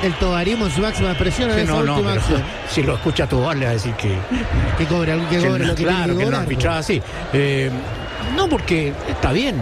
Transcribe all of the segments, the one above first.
El tobarismo en su máxima expresión en esa última acción. Si lo escucha Tobar le va a decir que cobre lo que claro, tiene que no arbitraba así. No, porque está bien,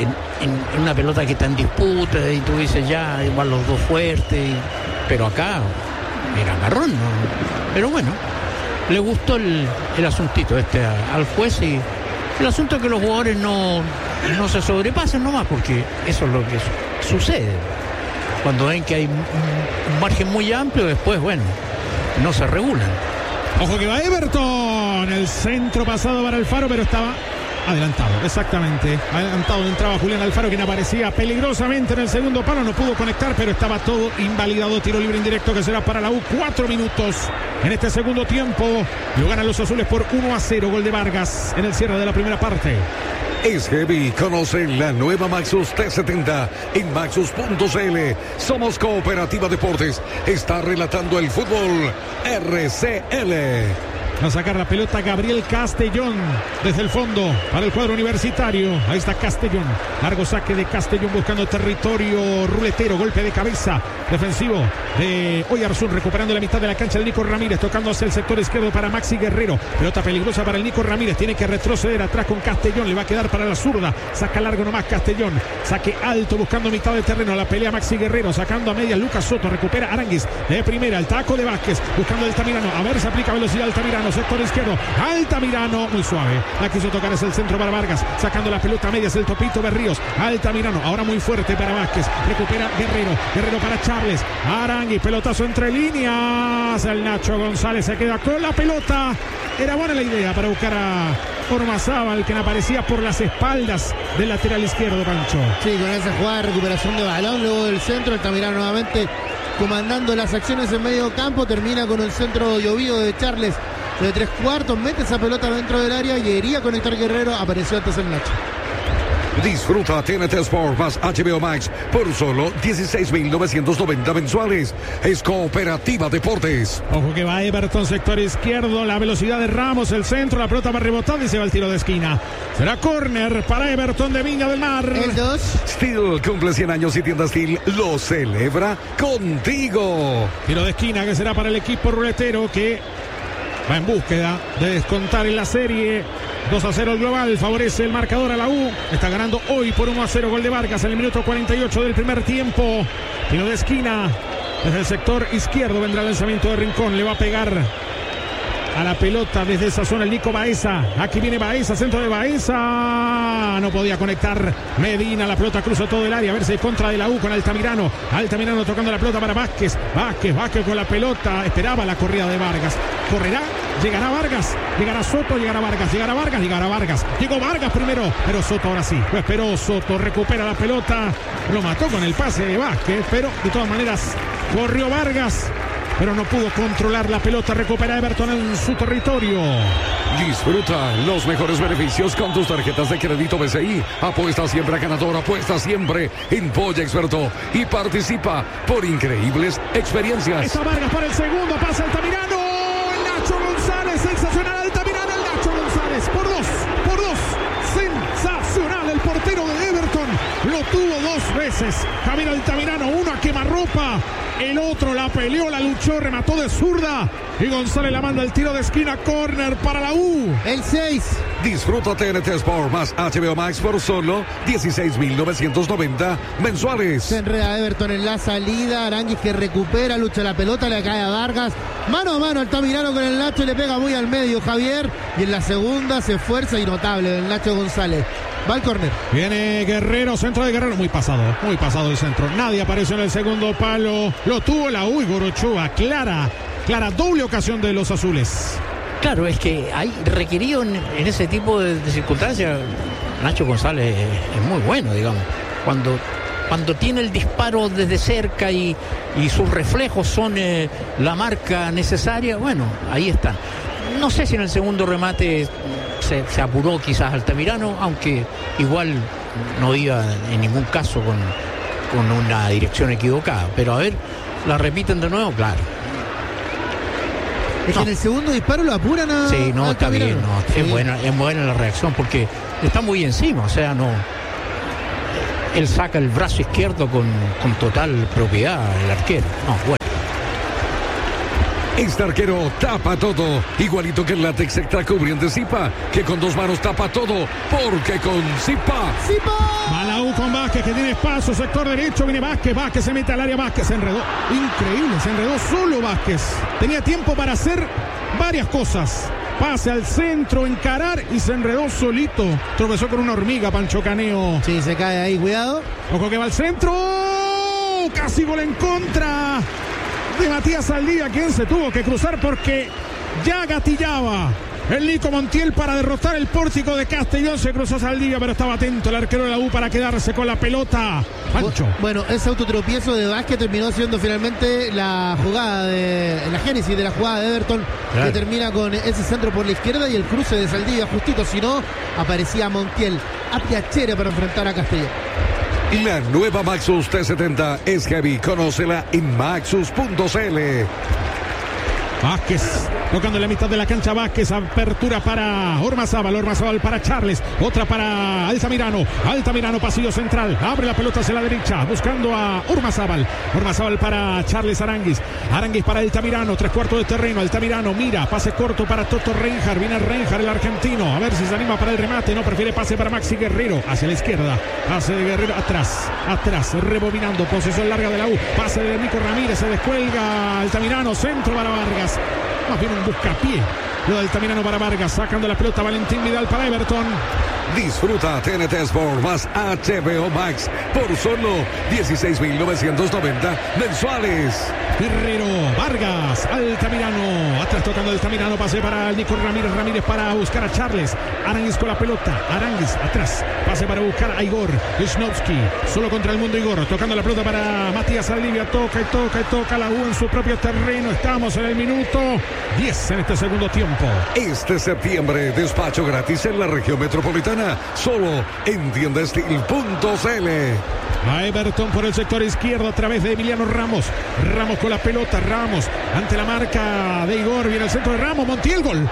en una pelota que está en disputa y tú dices ya, igual los dos fuertes, pero acá era agarrón, ¿no? Pero bueno, le gustó el asuntito al juez, y el asunto es que los jugadores no se sobrepasen nomás, porque eso es lo que sucede. Cuando ven que hay un margen muy amplio, después, bueno, no se regulan. Ojo que va Everton, el centro pasado para Alfaro, pero estaba adelantado, exactamente. Adelantado entraba Julián Alfaro, quien aparecía peligrosamente en el segundo palo. No pudo conectar, pero estaba todo invalidado. Tiro libre indirecto que será para la U. 4 minutos en este segundo tiempo. Lo ganan los azules por 1-0. Gol de Vargas en el cierre de la primera parte. Es heavy. Conoce la nueva Maxus T70 en Maxus.cl. Somos Cooperativa Deportes. Está relatando el fútbol RCL. Va a sacar la pelota Gabriel Castellón desde el fondo para el cuadro universitario. Ahí está Castellón. Largo saque de Castellón buscando territorio ruletero. Golpe de cabeza defensivo de Oyarzún, recuperando la mitad de la cancha de Nico Ramírez, tocando hacia el sector izquierdo para Maxi Guerrero. Pelota peligrosa para el Nico Ramírez. Tiene que retroceder atrás con Castellón. Le va a quedar para la zurda. Saca largo nomás Castellón. Saque alto buscando mitad de terreno. La pelea Maxi Guerrero. Sacando a medias Lucas Soto. Recupera Aranguis de primera. El taco de Vázquez. Buscando Altamirano. A ver, se aplica velocidad Altamirano. Sector izquierdo, Altamirano, muy suave, la quiso tocar, es el centro para Vargas, sacando la pelota a medias el Topito Berríos, Altamirano, ahora muy fuerte para Vázquez, recupera Guerrero para Charles, Arangui, pelotazo entre líneas, el Nacho González se queda con la pelota. Era buena la idea para buscar a Ormazábal, quien aparecía por las espaldas del lateral izquierdo, Pancho. Sí, con esa jugada de recuperación de balón, luego del centro, Altamirano nuevamente comandando las acciones en medio campo, termina con un centro llovido de Charles de 3/4, mete esa pelota dentro del área y quería conectar Guerrero, apareció antes el Nacho. Disfruta TNT Sport más HBO Max por solo 16.990 mensuales. Es Cooperativa Deportes. Ojo que va Everton, sector izquierdo, la velocidad de Ramos, el centro, la pelota va a rebotar y se va el tiro de esquina. Será córner para Everton de Viña del Mar. El 2. Steel cumple 100 años y Tienda Steel lo celebra contigo. Tiro de esquina que será para el equipo ruletero, que va en búsqueda de descontar en la serie. 2-0 el global, favorece el marcador a la U. Está ganando hoy por 1-0, gol de Vargas en el minuto 48 del primer tiempo. Tiro de esquina desde el sector izquierdo, vendrá el lanzamiento de Rincón, le va a pegar a la pelota desde esa zona el Nico Baeza. Aquí viene Baeza, centro de Baeza. No podía conectar Medina. La pelota cruza todo el área. A ver si hay contra de la U con Altamirano. Altamirano tocando la pelota para Vázquez. Vázquez con la pelota. Esperaba la corrida de Vargas. Correrá. Llegará Vargas. Llegará Soto. Llegará Vargas. Llegará Vargas. Llegó Vargas primero. Pero Soto ahora sí. Lo esperó Soto. Recupera la pelota. Lo mató con el pase de Vázquez. Pero de todas maneras corrió Vargas, pero no pudo controlar la pelota. Recupera Everton en su territorio. Disfruta los mejores beneficios con tus tarjetas de crédito BCI. Apuesta siempre a ganador, apuesta siempre en Polla Experto y participa por increíbles experiencias. Está Vargas para el segundo, pasa Altamirano. El Nacho González, sensacional Altamirano. El Nacho González por dos. Sensacional el portero de Everton. Lo tuvo 2 veces. Javier Altamirano, uno a quemarropa. El otro la peleó, la luchó, remató de zurda. Y González la manda el tiro de esquina, córner para la U. El 6. Disfruta TNT Sport más HBO Max por solo 16.990 mensuales. Se enreda Everton en la salida. Aranguis que recupera, lucha la pelota, le cae a Vargas. Mano a mano Altamirano con el Nacho, le pega muy al medio Javier. Y en la segunda se esfuerza y notable el Nacho González. Va al córner. Viene Guerrero, centro de Guerrero. Muy pasado el centro. Nadie apareció en el segundo palo. Lo tuvo la U y Gorochoa. Clara doble ocasión de los azules. Claro, es que hay requerido en ese tipo de circunstancias. Nacho González es muy bueno, digamos. Cuando tiene el disparo desde cerca y sus reflejos son la marca necesaria, bueno, ahí está. No sé si en el segundo remate se apuró quizás Altamirano, aunque igual no iba en ningún caso con una dirección equivocada. Pero a ver, la repiten de nuevo, claro. Es que en el segundo disparo lo apuran a... Sí, no, está bien, no, sí. es buena la reacción porque está muy encima, o sea, no... Él saca el brazo izquierdo con total propiedad, el arquero. No, bueno. Este arquero tapa todo, igualito que el látex extra cubriente Zipa, que con 2 manos tapa todo, porque con Zipa. Va la U con Vázquez, que tiene espacio, sector derecho, viene Vázquez se mete al área, Vázquez se enredó, increíble, se enredó solo Vázquez, tenía tiempo para hacer varias cosas, pase al centro, encarar y se enredó solito, tropezó con una hormiga Pancho Caneo. Sí, se cae ahí, cuidado. Ojo que va al centro, casi gol en contra de Matías Saldivia, quien se tuvo que cruzar porque ya gatillaba el Nico Montiel para derrotar el pórtico de Castellón. Se cruzó Saldivia, pero estaba atento el arquero de la U para quedarse con la pelota. Pancho. Bueno, ese autotropiezo de Vázquez terminó siendo finalmente la jugada la génesis de la jugada de Everton, claro, que termina con ese centro por la izquierda y el cruce de Saldivia justito, si no aparecía Montiel a Piacere para enfrentar a Castellón. La nueva Maxus T70 es heavy. Conócela en maxus.cl. Vázquez, tocando en la mitad de la cancha, Vázquez, apertura para Ormazábal para Charles, otra para Altamirano, pasillo central, abre la pelota hacia la derecha, buscando a Ormazábal para Charles Aranguis para Altamirano, 3/4 de terreno, Altamirano mira, pase corto para Toto Reinhardt, viene Reinhardt el argentino, a ver si se anima para el remate, no, prefiere pase para Maxi Guerrero, hacia la izquierda, pase de Guerrero, atrás, rebobinando, posesión larga de la U, pase de Nico Ramírez, se descuelga Altamirano, centro para Vargas, más bien un buscapié, lo de Altamirano para Vargas, sacando la pelota Valentín Vidal para Everton. Disfruta TNT Sport más HBO Max por solo 16.990 mensuales. Guerrero, Vargas, Altamirano, atrás tocando Altamirano, pase para Nico Ramírez para buscar a Charles, Aranguis con la pelota, Aranguis atrás, pase para buscar a Igor Wisnowski, solo contra el mundo Igor, tocando la pelota para Matías Saldivia, toca la U en su propio terreno, estamos en el minuto 10 en este segundo tiempo. Este septiembre, despacho gratis en la región metropolitana, solo en tiendastil.cl. A Everton por el sector izquierdo a través de Emiliano Ramos con la pelota, Ramos ante la marca de Igor, viene el centro de Ramos, Montiel, gol.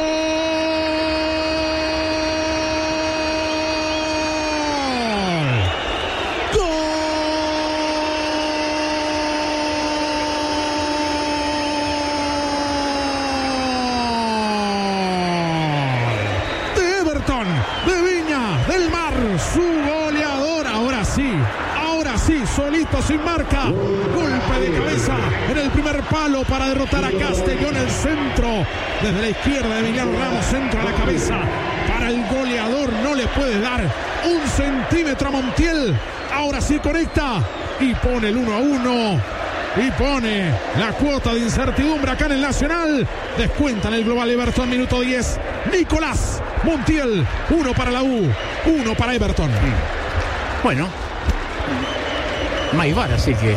Su goleador, ahora sí, solito, sin marca, golpe de cabeza en el primer palo para derrotar a Castellón, el centro desde la izquierda de Emiliano Ramos, centro a la cabeza para el goleador, no le puede dar un centímetro a Montiel, ahora sí conecta y pone el 1-1 y pone la cuota de incertidumbre acá en el Nacional, descuenta en el global Everton, minuto 10, Nicolás Montiel, 1 para la U, 1 para Everton. Bueno, Maivar, así que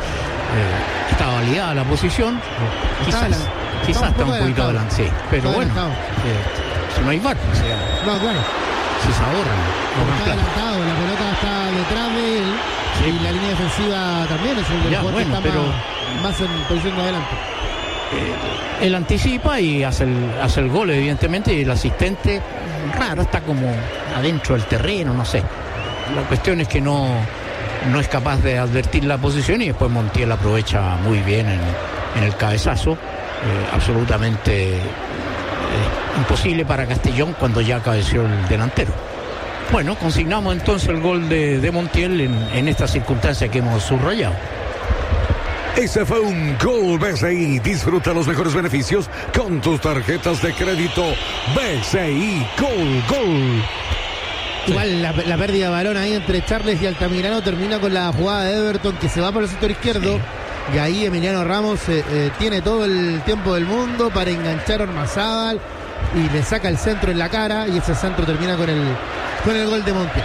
está validada la posición. Quizás está un poquito adelante, sí, pero bueno, si no hay VAR, o sea, no, claro, si se ahorran. Está adelantado, la pelota está detrás de él, sí, y la línea defensiva también es el del jugador que está más en posición de adelante. Él anticipa y hace el gol, evidentemente, y el asistente, raro, está como adentro del terreno, no sé. La cuestión es que no es capaz de advertir la posición y después Montiel aprovecha muy bien en el cabezazo. Absolutamente imposible para Castellón cuando ya cabeció el delantero. Bueno, consignamos entonces el gol de Montiel en esta circunstancia que hemos subrayado. Ese fue un Gol BCI. Disfruta los mejores beneficios con tus tarjetas de crédito BCI. Gol. Igual la pérdida de balón ahí entre Charles y Altamirano termina con la jugada de Everton que se va por el sector izquierdo. Sí. Y ahí Emiliano Ramos tiene todo el tiempo del mundo para enganchar a Ormazábal y le saca el centro en la cara y ese centro termina con el gol de Montiel.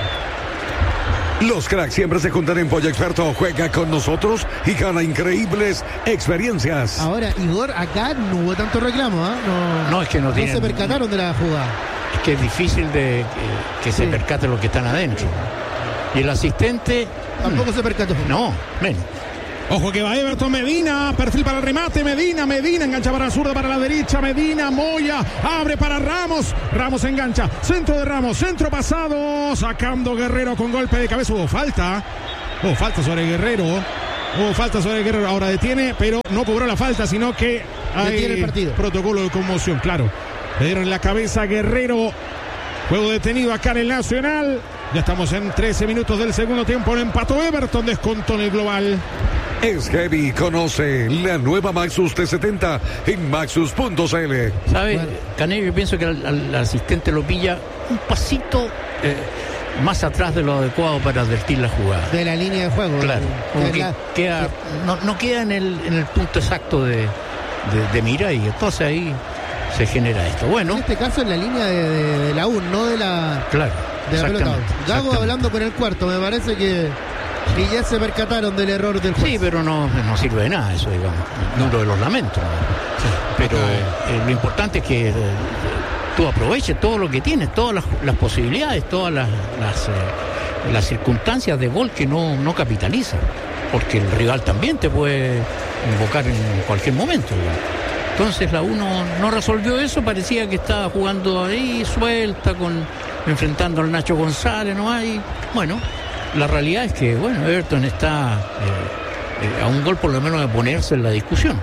Los cracks siempre se juntan en Pollo Experto. Juega con nosotros y gana increíbles experiencias. Ahora, Igor, acá no hubo tanto reclamo, ¿eh? No, es que no se percataron de la jugada. Es que es difícil de que se percate los que están adentro. Y el asistente tampoco se percató. No, menos. Ojo que va Everton, Medina, perfil para el remate, Medina, engancha para la zurda, para la derecha, Medina, Moya, abre para Ramos engancha, centro de Ramos, centro pasado, sacando Guerrero con golpe de cabeza, hubo falta sobre Guerrero, ahora detiene, pero no cobró la falta, sino que detiene el partido. Protocolo de conmoción, claro. Le dieron en la cabeza a Guerrero. Juego detenido acá en el Nacional. Ya estamos en 13 minutos del segundo tiempo. Lo empató Everton, descontó en el global. Es Heavy, conoce la nueva Maxus T70 en maxus.cl. ¿Sabe, Canello? Yo pienso que al asistente lo pilla un pasito más atrás de lo adecuado para advertir la jugada. De la línea de juego. Claro, como que queda, no queda en el punto exacto de mira, y entonces ahí se genera esto. Bueno, en este caso en la línea de la U, no de la, claro, de la pelota. Gago hablando con el cuarto, me parece que ya se percataron del error del juez. Sí, pero no sirve de nada eso, digamos. Duro de los lamentos. Sí. Pero lo importante es que tú aproveches todo lo que tienes, todas las posibilidades, todas las circunstancias de gol que no capitaliza, porque el rival también te puede invocar en cualquier momento, digamos. Entonces la U no resolvió eso, parecía que estaba jugando ahí suelta, enfrentando al Nacho González nomás, y bueno, la realidad es que bueno, Everton está a un gol por lo menos de ponerse en la discusión.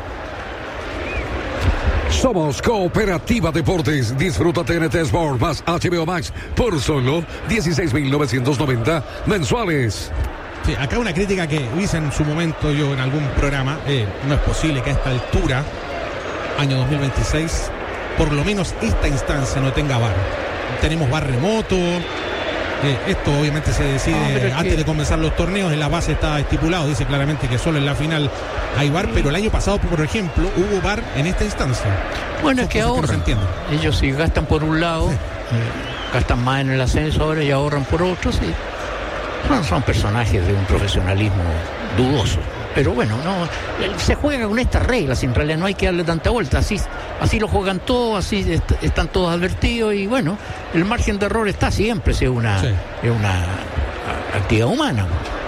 Somos Cooperativa Deportes. Disfruta TNT Sport más HBO Max por solo 16.990 mensuales. Sí, acá una crítica que hice en su momento yo en algún programa. No es posible que a esta altura, año 2026, por lo menos esta instancia no tenga VAR. Tenemos VAR remoto. Esto obviamente se decide antes de comenzar los torneos. En la base está estipulado, dice claramente que solo en la final hay VAR, pero el año pasado, por ejemplo, hubo VAR en esta instancia. Bueno, es que ahorran. Ellos sí gastan por un lado, sí, gastan más en el ascenso ahora y ahorran por otro, sí. Son personajes de un profesionalismo dudoso. Pero bueno, se juega con estas reglas, en realidad no hay que darle tanta vuelta, así lo juegan todos, así están todos advertidos, y bueno, el margen de error está siempre, si es una actividad humana.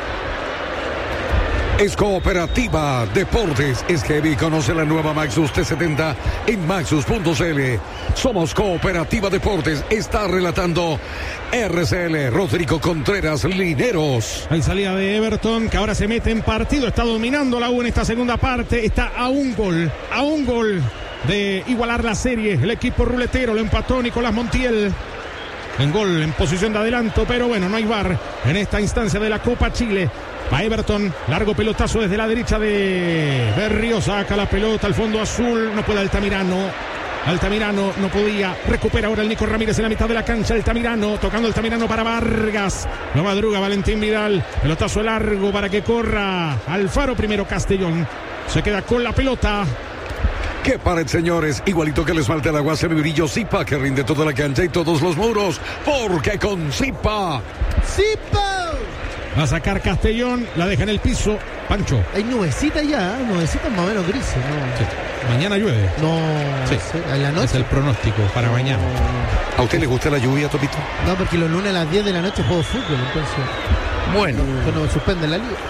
Es Cooperativa Deportes. Es Heavy, conoce la nueva Maxus T70 en maxus.cl. Somos Cooperativa Deportes. Está relatando RCL Rodrigo Contreras Lineros. Hay salida de Everton, que ahora se mete en partido. Está dominando la U en esta segunda parte. Está a un gol de igualar la serie. El equipo ruletero lo empató Nicolás Montiel. En gol, en posición de adelanto, pero bueno, no hay VAR en esta instancia de la Copa Chile. Va Everton, largo pelotazo desde la derecha de Berrío, saca la pelota al fondo azul, no puede Altamirano no podía, recupera ahora el Nico Ramírez en la mitad de la cancha, tocando Altamirano para Vargas, no madruga Valentín Vidal, pelotazo largo para que corra Alfaro, primero Castellón, se queda con la pelota. ¡Qué pared, señores! Igualito que les falta el agua, semibrillo Zipa, que rinde toda la cancha y todos los muros, porque con Zipa. Va a sacar Castellón, la deja en el piso. Pancho. Hay nubecitas ya, nubecitas más o menos grises, ¿no? Sí. Mañana llueve. No, sí. En la noche. Es el pronóstico para mañana. ¿A usted le gusta la lluvia, Topito? No, porque los lunes a las 10 de la noche juego fútbol, entonces. Bueno. Cuando suspenden la liga.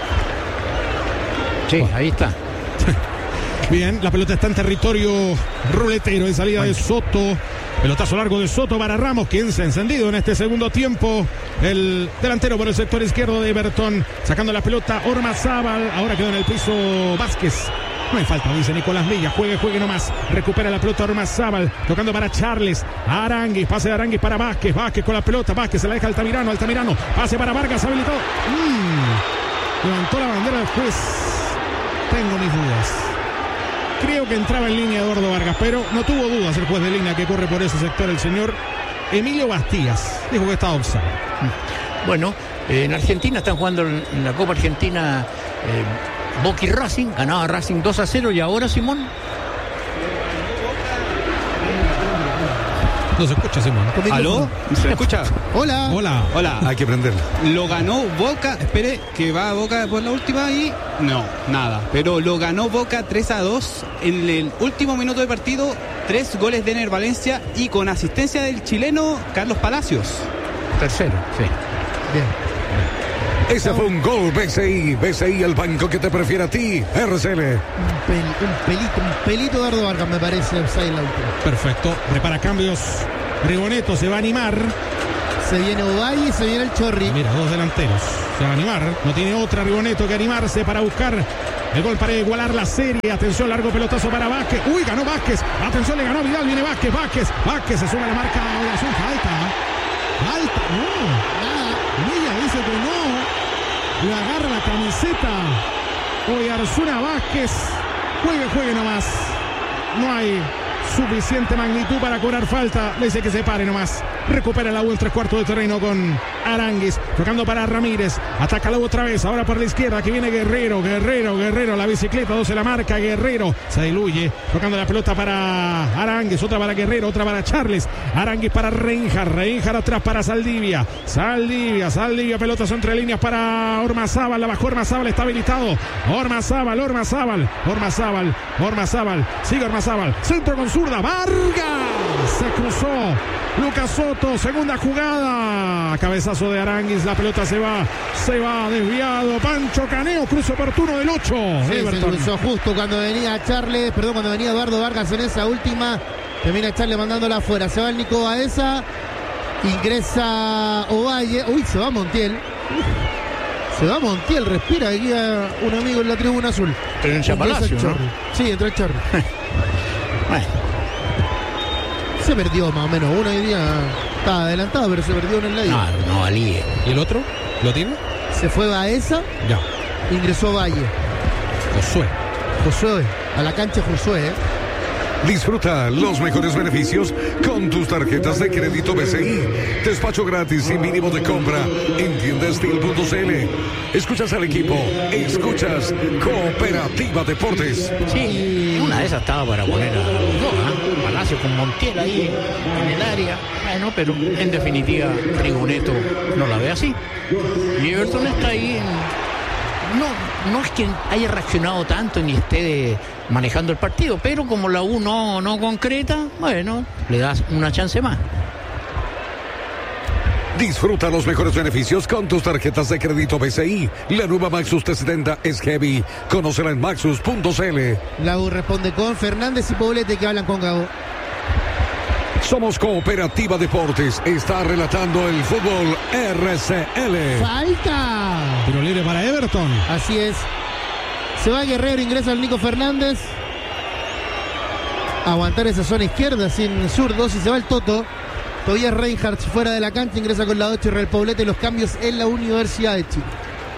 Sí, ahí está. Bien, la pelota está en territorio ruletero, en salida de Soto. Pelotazo largo de Soto para Ramos, quien se ha encendido en este segundo tiempo. El delantero por el sector izquierdo de Everton, sacando la pelota Ormazábal. Ahora quedó en el piso Vázquez. No hay falta, dice Nicolás Villa. Juegue nomás. Recupera la pelota Ormazábal, tocando para Charles. Aranguis, pase de Aranguis para Vázquez. Vázquez con la pelota. Vázquez se la deja Altamirano. Pase para Vargas, habilitó. Levantó la bandera del juez. Tengo mis dudas. Creo que entraba en línea Eduardo Vargas, pero no tuvo dudas el juez de línea que corre por ese sector, el señor Emilio Bastías. Dijo que estaba offside. Bueno, en Argentina están jugando en la Copa Argentina Boca y Racing. Ganaba Racing 2-0 y ahora, Simón. No se escucha, Simón. ¿Aló? ¿Se escucha? Hola. Hay que prenderlo. Lo ganó Boca. Espere, que va Boca por la última y... No, nada. Pero lo ganó Boca 3-2 en el último minuto de partido. 3 goles de Ener Valencia y con asistencia del chileno Carlos Palacios. Tercero, sí. Bien. Ese fue un gol BCI, el banco que te prefiere a ti, RCL. Un pelito Eduardo Vargas, me parece, offside la última. Perfecto, prepara cambios. Rigoneto se va a animar. Se viene Ovalle y se viene el Chorri. Mira, 2 delanteros. Se va a animar. No tiene otra Rigoneto que animarse para buscar El gol para igualar la serie. Atención, largo pelotazo para Vázquez. Uy, ganó Vázquez. Atención, le ganó Vidal. Viene Vázquez. Vázquez se sube a la marca de azul. Falta. No. Ella dice que no. Le agarra la camiseta. Oyarzuna Vázquez. Juegue nomás. No hay suficiente magnitud para cobrar falta. Le dice que se pare nomás. Recupera la U en 3/4 de terreno con Aránguiz. Tocando para Ramírez. Ataca la U otra vez. Ahora por la izquierda. Aquí viene Guerrero. La bicicleta. 12 la marca. Guerrero. Se diluye. Tocando la pelota para Aránguiz. Otra para Guerrero. Otra para Charles. Aránguiz para Reinhard atrás para Saldivia. Pelotas entre líneas para Ormazábal. La bajó Ormazábal. Está habilitado. Ormazábal. Sigue Ormazábal. Centro con zurda. Vargas. Se cruzó. Lucas Soto, segunda jugada. Cabezazo de Aránguiz, la pelota se va desviado. Pancho Caneo, cruce oportuno del 8. Sí, se cruzó justo cuando venía Eduardo Vargas en esa última. Termina Charles mandándola afuera. Se va el Nico Baeza. Ingresa Ovalle. Uy, se va Montiel. Respira aquí a un amigo en la tribuna azul. Pero en Chapalacio, ¿no? Sí, entró el Chorri. Bueno. Se perdió más o menos uno hoy día. Estaba adelantado, pero se perdió uno en la ida. No valía. ¿Y el otro? ¿Lo tiene? Se fue Baeza. Ya. Ingresó Valle. Josué. A la cancha Josué, Disfruta los mejores beneficios con tus tarjetas de crédito BCI. Despacho gratis y mínimo de compra en tiendastil.cl. Escuchas al equipo, escuchas Cooperativa Deportes. Sí, una de esas estaba para poner a los dos, Palacio con Montiel ahí en el área. Bueno, pero en definitiva Tribuneto no la ve así. Y Everton está ahí no es que haya reaccionado tanto ni esté manejando el partido, pero como la U no concreta, bueno, le das una chance más. Disfruta los mejores beneficios con tus tarjetas de crédito BCI. La nueva Maxus T70 es heavy. Conócela en maxus.cl. La U responde con Fernández y Poblete, que hablan con Gago. Somos Cooperativa Deportes. Está relatando el fútbol RCL. ¡Falta! Tiro libre para Everton. Así es. Se va Guerrero, ingresa el Nico Fernández. Aguantar esa zona izquierda sin zurdos y se va el Toto. Todavía Reinhardt fuera de la cancha, ingresa con la 8 y el Poblete. Los cambios en la Universidad de Chile.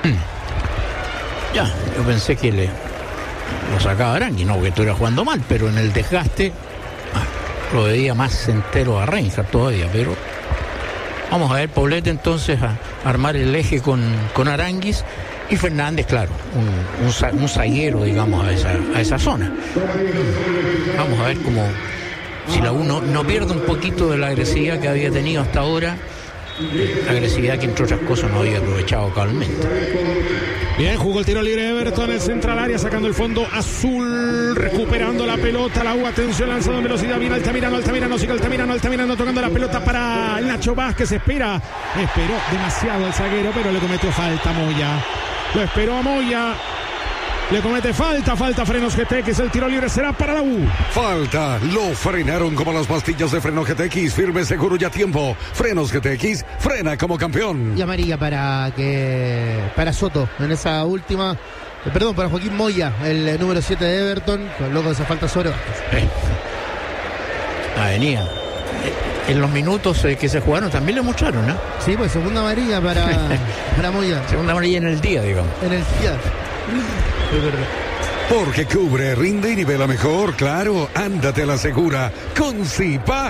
Ya, yo pensé que lo sacaba Arangui, no que estuviera jugando mal, pero en el desgaste lo veía más entero a Reinhardt todavía, pero vamos a ver Poblete entonces a armar el eje con Aránguiz y Fernández, claro, un zaguero, digamos, a esa zona. Vamos a ver cómo, si la U no pierde un poquito de la agresividad que había tenido hasta ahora, agresividad que entre otras cosas no había aprovechado cabalmente. Bien, jugó el tiro libre Everton, el central área, sacando el fondo azul, recuperando la pelota, la U, atención, lanzado en velocidad, viene Altamirano, sigue Altamirano, tocando la pelota para el Nacho Vázquez, esperó demasiado el zaguero, pero le cometió falta a Moya, lo esperó a Moya, le comete falta Frenos GTX, el tiro libre será para la U. Falta, lo frenaron como las pastillas de Freno GTX, firme, seguro y a tiempo. Frenos GTX, frena como campeón. Y amarilla para Soto en esa última, para Joaquín Moya, el número 7 de Everton, con loco de esa falta sobre Vázquez. Venía. En los minutos que se jugaron también le mostraron, ¿no? Sí, pues segunda amarilla para Moya. Segunda amarilla en el día, digamos. En el día. Porque cubre, rinde y nivela mejor, claro, ándate a la segura con Zipa.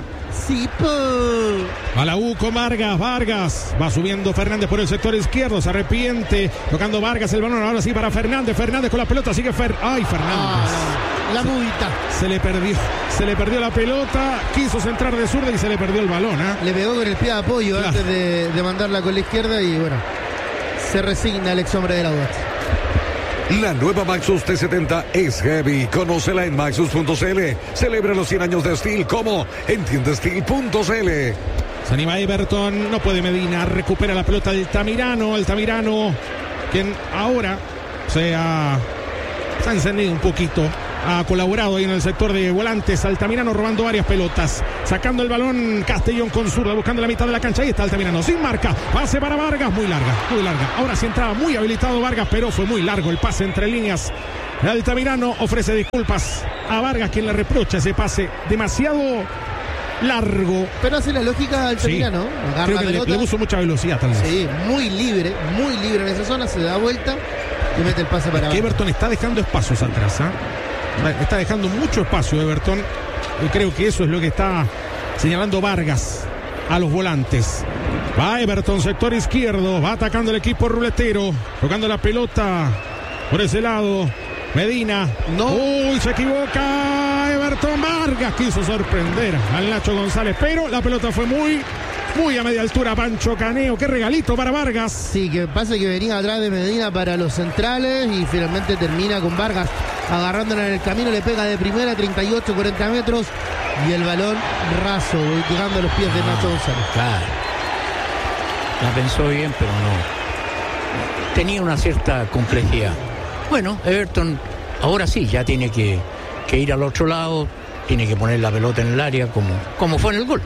A la U con Vargas va subiendo Fernández por el sector izquierdo, se arrepiente, tocando Vargas el balón, ahora sí para Fernández con la pelota, sigue Fernández. La mudita. Se le perdió la pelota, quiso centrar de zurda y se le perdió el balón, Le pegó con el pie de apoyo antes de mandarla con la izquierda y bueno, se resigna el ex hombre de la U. La nueva Maxus T70 es heavy. Conócela en maxus.cl. Celebra los 100 años de Steel como en tiendastil.cl. Se anima Everton, no puede Medina, recupera la pelota Altamirano, quien ahora se ha encendido un poquito, ha colaborado ahí en el sector de volantes. Altamirano robando varias pelotas, sacando el balón Castellón con zurda, buscando la mitad de la cancha. Ahí está Altamirano, sin marca, pase para Vargas, muy larga. Ahora sí entraba muy habilitado Vargas, pero fue muy largo el pase entre líneas Altamirano ofrece disculpas a Vargas, quien le reprocha ese pase demasiado largo. Pero hace la lógica del Altamirano. Sí. Creo que le puso mucha velocidad tal vez. Sí, muy libre en esa zona, se da vuelta y mete el pase para Everton está dejando espacios atrás, está dejando mucho espacio Everton, y creo que eso es lo que está señalando Vargas a los volantes. Va Everton, sector izquierdo, va atacando el equipo ruletero, tocando la pelota por ese lado. Medina, uy, se equivoca Everton. Vargas quiso sorprender al Nacho González, pero la pelota fue muy a media altura. Pancho Caneo, qué regalito para Vargas. Sí, que pasa que venía atrás de Medina para los centrales y finalmente termina con Vargas agarrándola en el camino, le pega de primera 38-40 metros y el balón raso, llegando a los pies de Nacho González. Claro, la pensó bien, pero no, tenía una cierta complejidad. Bueno, Everton ahora sí ya tiene que ir al otro lado, tiene que poner la pelota en el área como fue en el gol.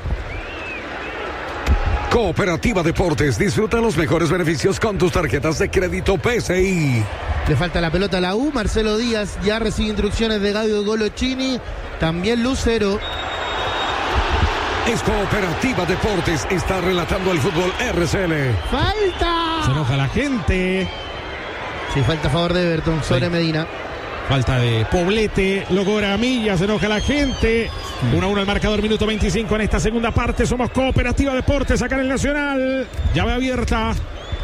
Cooperativa Deportes, disfruta los mejores beneficios con tus tarjetas de crédito PSI. Le falta la pelota a la U. Marcelo Díaz ya recibe instrucciones de Gabio Golochini, también Lucero. Es Cooperativa Deportes, está relatando el fútbol RCL. ¡Falta! Se enoja la gente. Sí, falta a favor de Everton sobre Medina. Falta de Poblete, lo cobra Milla, se enoja la gente. 1-1 el marcador, minuto 25 en esta segunda parte. Somos Cooperativa Deportes acá en el Nacional. Llave abierta.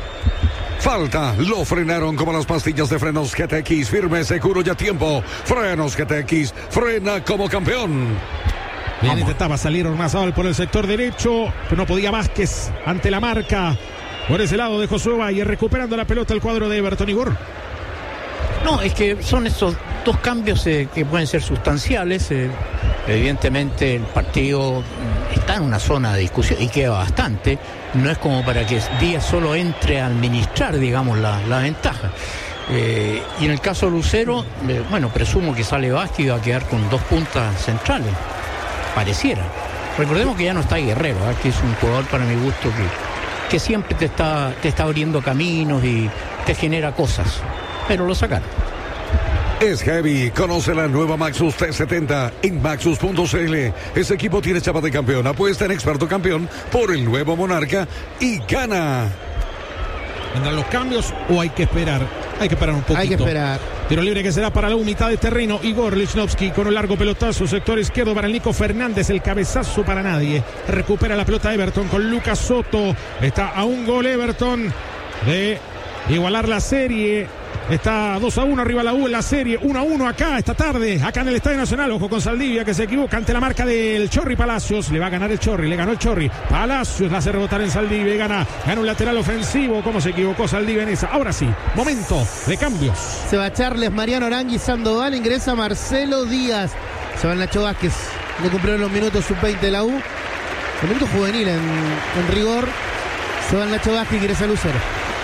Falta, lo frenaron como las pastillas de frenos GTX. Firme, seguro y a tiempo. Frenos GTX, frena como campeón. Bien, intentaba salir Ormazábal por el sector derecho, pero no podía Vázquez ante la marca. Por ese lado de Josué Valle, recuperando la pelota el cuadro de Everton. Igor. No, es que son estos dos cambios que pueden ser sustanciales. Evidentemente el partido está en una zona de discusión y queda bastante. No es como para que Díaz solo entre a administrar, digamos, la ventaja. Y en el caso de Lucero, bueno, presumo que sale Vázquez y va a quedar con dos puntas centrales. Pareciera. Recordemos que ya no está Guerrero, que es un jugador para mi gusto que siempre te está abriendo caminos y te genera cosas. Pero lo sacaron. Es heavy, conoce la nueva Maxus T70 en Maxus.cl. Este equipo tiene chapa de campeón, apuesta en experto campeón por el nuevo Monarca y gana. ¿Vendrán los cambios o hay que esperar? Hay que esperar un poquito. Hay que esperar. Tiro libre que será para la mitad de terreno. Igor Lichnowsky con un largo pelotazo, sector izquierdo para el Nico Fernández, el cabezazo para nadie. Recupera la pelota Everton con Lucas Soto. Está a un gol Everton de igualar la serie. Está 2-1 arriba la U en la serie, 1-1 acá esta tarde, acá en el Estadio Nacional. Ojo con Saldivia que se equivoca ante la marca del Chorri Palacios. Le va a ganar el Chorri, le ganó el Chorri. Palacios la hace rebotar en Saldivia y gana un lateral ofensivo. ¿Cómo se equivocó Saldivia en esa? Ahora sí, momento de cambios. Se va Charles, Mariano Arangui, Sandoval, ingresa Marcelo Díaz. Se va Nacho Vázquez, le cumplieron los minutos sub-20 de la U. El minuto juvenil en rigor. Se va Nacho Vázquez, ingresa Lucero.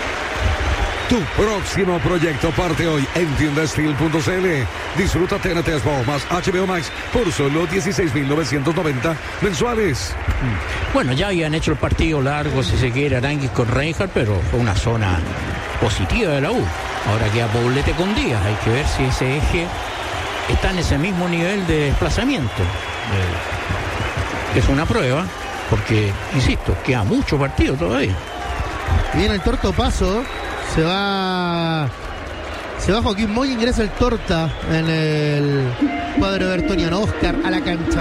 Tu próximo proyecto parte hoy en tiendastil.cl. Disfruta TNT Sport más HBO Max por solo 16.990 mensuales. Bueno, ya habían hecho el partido largo, si se quiere, Aranguis con Reinhardt, pero fue una zona positiva de la U. Ahora queda Poblete con Díaz. Hay que ver si ese eje está en ese mismo nivel de desplazamiento. Es una prueba, porque, insisto, queda mucho partido todavía. Viene el Torto Paso. Se va Joaquín Moya, ingresa el Torta en el cuadro evertoniano. Oscar a la cancha.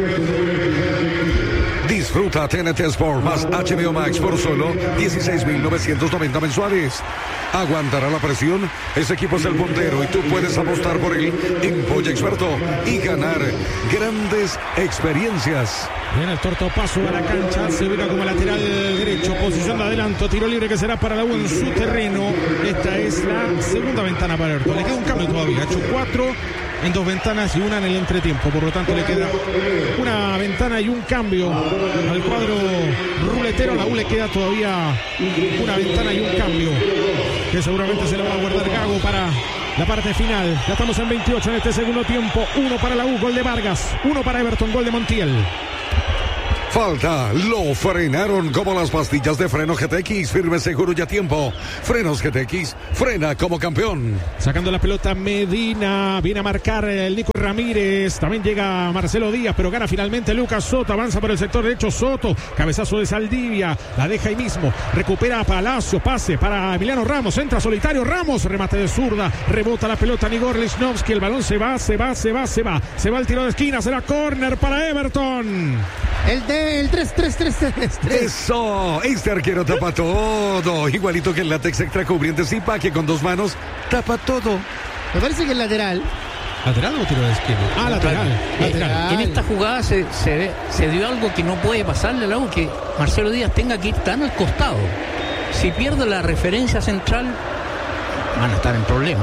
Disfruta TNT Sport más HBO Max por solo 16.990 mensuales. Aguantará la presión. Ese equipo es el puntero y tú puedes apostar por él en Polla Experto y ganar grandes experiencias. Viene el Torto Paso a la cancha, se ubica como lateral derecho, posición de adelanto, tiro libre que será para la U en su terreno. Esta es la segunda ventana para Everton. Le queda un cambio todavía, ha hecho 4 en 2 ventanas y una en el entretiempo. Por lo tanto le queda una ventana y un cambio al cuadro ruletero. A la U le queda todavía una ventana y un cambio que seguramente se lo va a guardar Gago para la parte final. Ya estamos en 28 en este segundo tiempo. 1 para la U, gol de Vargas. 1 para Everton, gol de Montiel. Falta, lo frenaron como las pastillas de freno GTX, firme, seguro y a tiempo. Frenos GTX, frena como campeón. Sacando la pelota Medina, viene a marcar el Nico Ramírez, también llega Marcelo Díaz, pero gana finalmente Lucas Soto, avanza por el sector derecho Soto, cabezazo de Saldivia, la deja ahí mismo, recupera a Palacio, pase para Emiliano Ramos, entra solitario Ramos, remate de zurda, rebota la pelota Igor Lichnowsky, el balón se va el tiro de esquina, será córner para Everton. El 3-3-3-3-3. Eso, este arquero tapa todo, igualito que el látex extra cubriente Zipa, que con 2 manos tapa todo. Me parece que es lateral. ¿Lateral o tiro de esquina? Lateral. En esta jugada se dio algo que no puede pasarle al lado, que Marcelo Díaz tenga que ir tan al costado. Si pierde la referencia central, van a estar en problemas.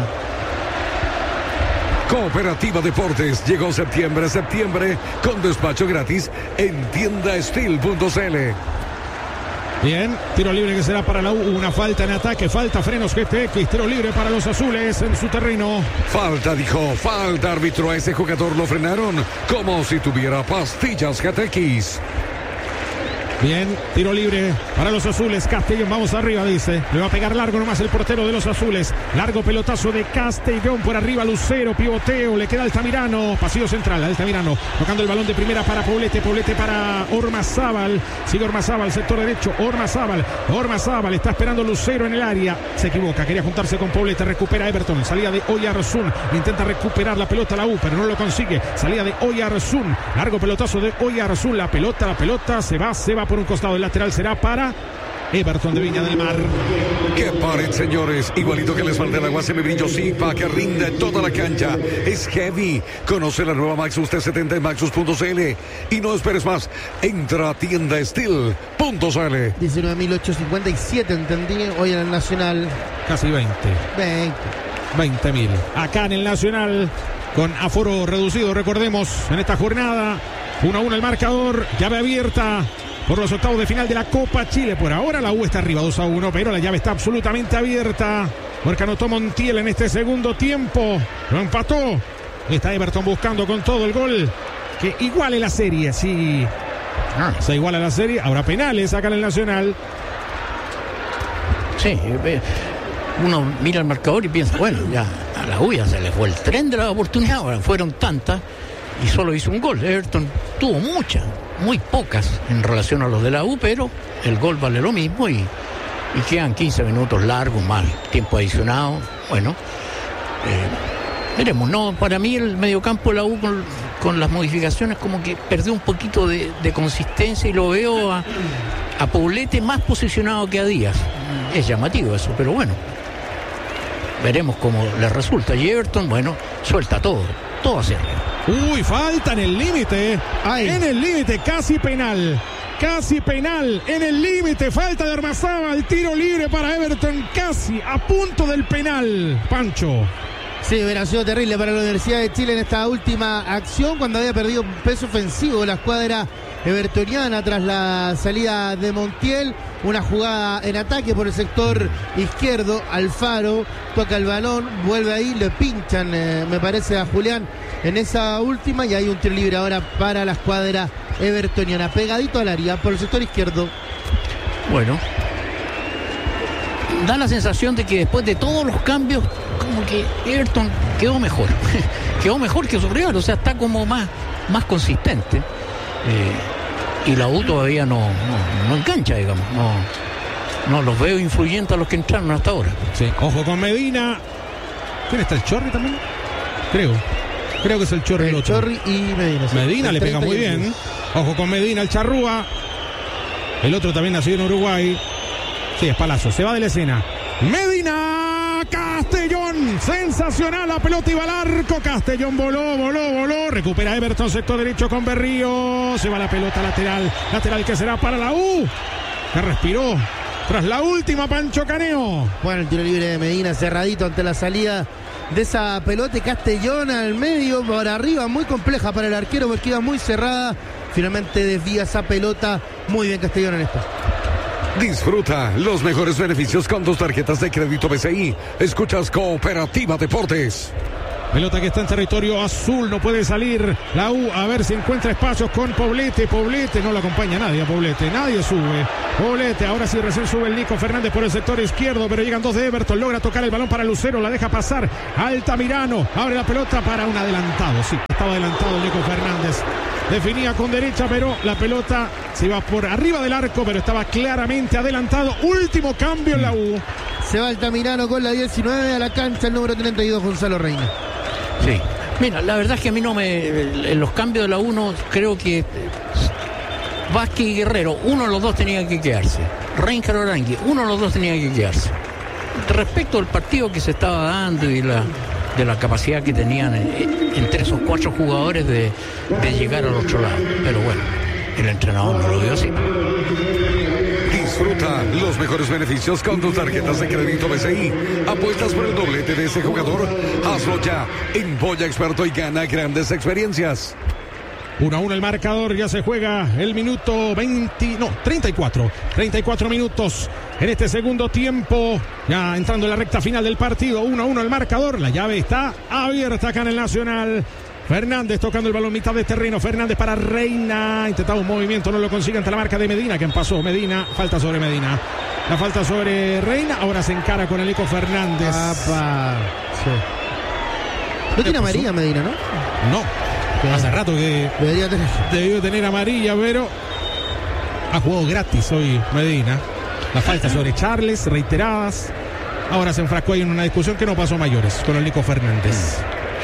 Cooperativa Deportes, llegó septiembre con despacho gratis en tiendasteel.cl. Bien, tiro libre que será para la U, una falta en ataque, falta frenos GTX, tiro libre para los azules en su terreno. Falta árbitro, a ese jugador lo frenaron como si tuviera pastillas GTX. Bien, tiro libre para los azules. Castellón, vamos arriba, dice. Le va a pegar largo nomás el portero de los azules. Largo pelotazo de Castellón por arriba. Lucero, pivoteo. Le queda Altamirano. Pasillo central, Altamirano. Tocando el balón de primera para Poblete. Poblete para Ormazábal. Sigue Ormazábal, sector derecho. Ormazábal. Está esperando Lucero en el área. Se equivoca. Quería juntarse con Poblete. Recupera Everton. Salida de Oyarzún. Intenta recuperar la pelota la U, pero no lo consigue. Salida de Oyarzún. Largo pelotazo de Oyarzún. La pelota se va por un costado. El lateral será para Everton de Viña del Mar. ¡Qué pared, señores! Igualito que les falta el agua, se me brilló Zipa, que rinde toda la cancha. Es heavy. Conoce la nueva Maxus T70 en Maxus.cl. Y no esperes más. Entra a tiendasteel.cl. 19.857, entendí, hoy en el Nacional. Casi 20.000. Acá en el Nacional, con aforo reducido, recordemos, en esta jornada. 1-1 el marcador, llave abierta por los octavos de final de la Copa Chile. Por ahora la U está arriba 2-1, pero la llave está absolutamente abierta, porque anotó Montiel en este segundo tiempo, lo empató. Está Everton buscando con todo el gol que iguale la serie. Si se iguala la serie, habrá penales acá en el Nacional. Sí, uno mira el marcador y piensa, bueno, ya a la U ya se le fue el tren de la oportunidad. Ahora fueron tantas y solo hizo un gol. Everton tuvo muy pocas en relación a los de la U, pero el gol vale lo mismo y quedan 15 minutos largos, más tiempo adicionado. Bueno, veremos. No, para mí el mediocampo de la U con las modificaciones como que perdió un poquito de consistencia, y lo veo a Poblete más posicionado que a Díaz. Es llamativo eso, pero bueno, veremos cómo le resulta. Y Everton, bueno, suelta todo hacia arriba. Uy, falta en el límite. En el límite, casi penal, en el límite, falta de Ormazábal, tiro libre para Everton, casi a punto del penal. Pancho. Sí, hubiera sido terrible para la Universidad de Chile en esta última acción, cuando había perdido peso ofensivo la escuadra evertoniana tras la salida de Montiel. Una jugada en ataque por el sector izquierdo. Alfaro toca el balón, vuelve ahí, le pinchan, me parece, a Julián en esa última, y hay un tiro libre ahora para la escuadra evertoniana, pegadito al área por el sector izquierdo. Bueno, da la sensación de que después de todos los cambios, como que Everton quedó mejor que su rival, o sea, está como más consistente. Y la U todavía no engancha, digamos. No los veo influyentes a los que entraron hasta ahora. Sí, ojo con Medina. ¿Quién está? ¿El Chorri también? Creo que es el Chorri. El Chorri y Medina. Sí. Medina le pega muy bien. Ojo con Medina, el Charrúa. El otro también nacido en Uruguay. Sí, es Palazzo. Se va de la escena. Medina, Castellón. Sensacional, la pelota iba al arco. Castellón voló. Recupera Everton, sector derecho con Berrío. Se va la pelota lateral que será para la U, que respiró tras la última. Pancho Caneo. Bueno, el tiro libre de Medina cerradito ante la salida de esa pelota. Castellón al medio, por arriba, muy compleja para el arquero porque iba muy cerrada. Finalmente desvía esa pelota. Muy bien Castellón en esto. Disfruta los mejores beneficios con tus tarjetas de crédito BCI. Escuchas Cooperativa Deportes. Pelota que está en territorio azul, no puede salir la U, a ver si encuentra espacios con Poblete. Poblete, no lo acompaña nadie a Poblete, nadie sube. Poblete, ahora sí recién sube el Nico Fernández por el sector izquierdo, pero llegan dos de Everton, logra tocar el balón para Lucero, la deja pasar Altamirano, abre la pelota para un adelantado, sí, estaba adelantado Nico Fernández. Definía con derecha, pero la pelota se iba por arriba del arco, pero estaba claramente adelantado. Último cambio en la U. Se va Altamirano con la 19 a la cancha, el número 32, Gonzalo Reina. Sí. Mira, la verdad es que a mí en los cambios de la 1 creo que Vázquez y Guerrero, uno de los dos tenía que quedarse. Reinhard Orangui, uno de los dos tenía que quedarse. Respecto al partido que se estaba dando y de la capacidad que tenían entre esos 4 jugadores de llegar al otro lado. Pero bueno, el entrenador no lo vio así. Disfruta los mejores beneficios con tus tarjetas de crédito BCI. Apuestas por el doblete de ese jugador. Hazlo ya en Polla Experto y gana grandes experiencias. 1-1 el marcador, ya se juega el minuto 34 minutos en este segundo tiempo, ya entrando en la recta final del partido. 1-1 el marcador, la llave está abierta acá en el Nacional. Fernández tocando el balón mitad de terreno, Fernández para Reina, intentaba un movimiento, no lo consigue ante la marca de Medina, quien pasó, Medina, falta sobre Medina, la falta sobre Reina, ahora se encara con el Nico Fernández. Sí. No tiene amarilla Medina, ¿no? No, hace rato que debió tener amarilla, pero ha jugado gratis hoy Medina. La falta sobre Charles, reiteradas, ahora se enfrascó ahí en una discusión que no pasó a mayores con el Nico Fernández.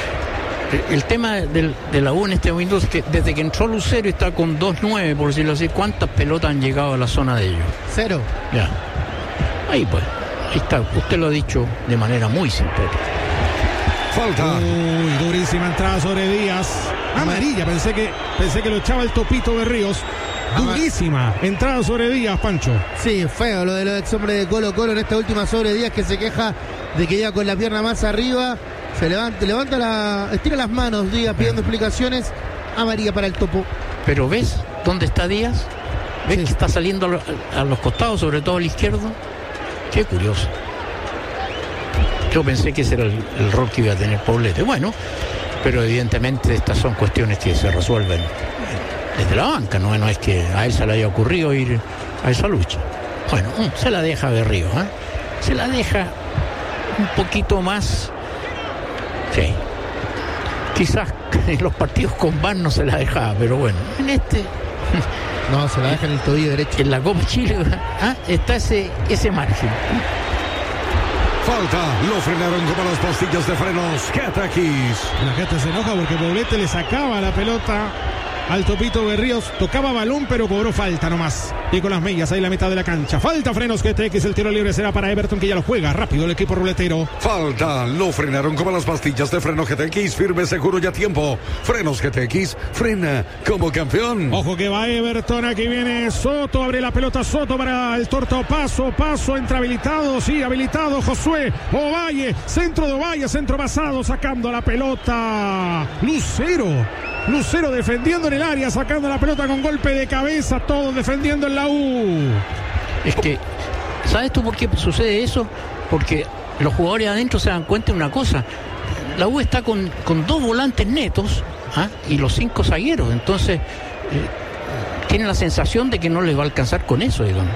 El tema de la U en este momento es que desde que entró Lucero está con 2-9, por decirlo así. ¿Cuántas pelotas han llegado a la zona de ellos? 0. Ya. Ahí pues. Ahí está. Usted lo ha dicho de manera muy sintética. Falta. Uy, durísima entrada sobre Díaz. Amarilla, pensé que lo echaba el Topito Berríos. Durísima entrada sobre Díaz, Pancho. Sí, feo lo de los ex hombres de Colo Colo en esta última sobre Díaz, que se queja de que llega con la pierna más arriba. Se estira las manos Díaz pidiendo explicaciones. Amarilla para el Topo. Pero ¿ves dónde está Díaz? ¿Ves que está saliendo a los costados, sobre todo al izquierdo? Qué curioso. Yo pensé que ese era el rol que iba a tener Poblete. Bueno, pero evidentemente estas son cuestiones que se resuelven desde la banca. No es que a él se le haya ocurrido ir a esa lucha. Bueno, se la deja Berrío, ¿eh? Se la deja un poquito más. Sí. Quizás en los partidos con VAR no se la dejaba, pero bueno, en este. No, se la deja en el tobillo derecho. En la Copa Chile está ese margen. Falta, lo frenaron como las pastillas de frenos. Catakis. La gente se enoja porque Poblete le sacaba la pelota al Topito Berríos, tocaba balón pero cobró falta nomás. Y con las millas ahí en la mitad de la cancha. Falta Frenos GTX, el tiro libre será para Everton, que ya lo juega rápido el equipo ruletero. Falta, lo frenaron como las pastillas de freno GTX, firme, seguro y a tiempo. Frenos GTX, frena como campeón. Ojo que va Everton, aquí viene Soto, abre la pelota Soto para el Torto, paso, entra habilitado, sí, habilitado Josué Ovalle, centro de Ovalle, centro pasado, sacando la pelota Lucero defendiendo en el área, sacando la pelota con golpe de cabeza, todos defendiendo en la U. Es que, ¿sabes tú por qué sucede eso? Porque los jugadores adentro se dan cuenta de una cosa. La U está con 2 volantes netos y los 5 zagueros. Entonces, tienen la sensación de que no les va a alcanzar con eso, digamos.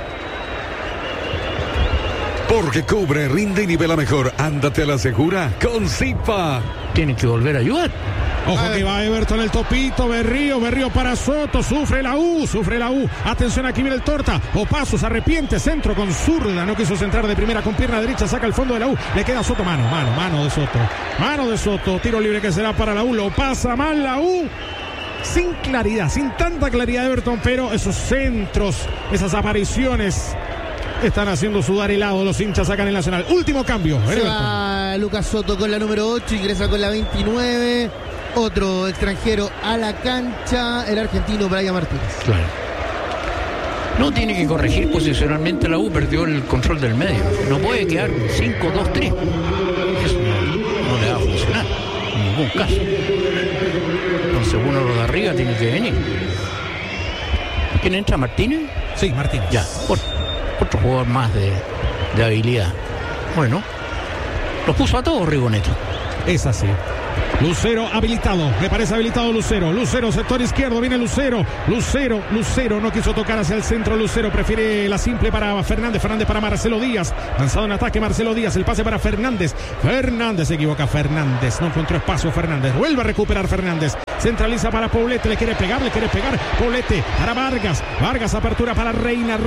Porque cubre, rinde y nivela mejor. Ándate a la segura con Zipa. Tienen que volver a ayudar. Ojo que va Everton, el Topito, Berrío para Soto, sufre la U. Atención, aquí viene el Torta. Opaso se arrepiente, centro con zurda, no quiso centrar de primera con pierna derecha, saca el fondo de la U. Le queda Soto, mano de Soto. Mano de Soto, tiro libre que será para la U. Lo pasa mal la U. Sin claridad, sin tanta claridad Everton, pero esos centros, esas apariciones están haciendo sudar helado los hinchas acá en el Nacional. Último cambio. Se va Lucas Soto con la número 8, ingresa con la 29. Otro extranjero a la cancha, el argentino Brian Martínez. Claro. No, tiene que corregir posicionalmente la U, perdió el control del medio. No puede quedar 5-2-3. Eso no le va a funcionar en ningún caso. Entonces uno de los de arriba tiene que venir. ¿Quién entra? ¿Martínez? Sí, Martínez. Ya, otro jugador más de habilidad. Bueno, los puso a todos Rigoneto. Es así. Lucero habilitado, me parece habilitado Lucero. Lucero, sector izquierdo, viene Lucero. Lucero no quiso tocar hacia el centro. Lucero prefiere la simple para Fernández. Fernández para Marcelo Díaz. Lanzado en ataque Marcelo Díaz. El pase para Fernández. Fernández se equivoca. Fernández no encontró espacio. Fernández vuelve a recuperar Fernández. Centraliza para Poblete. Le quiere pegar. Poblete para Vargas. Vargas, apertura para Reina.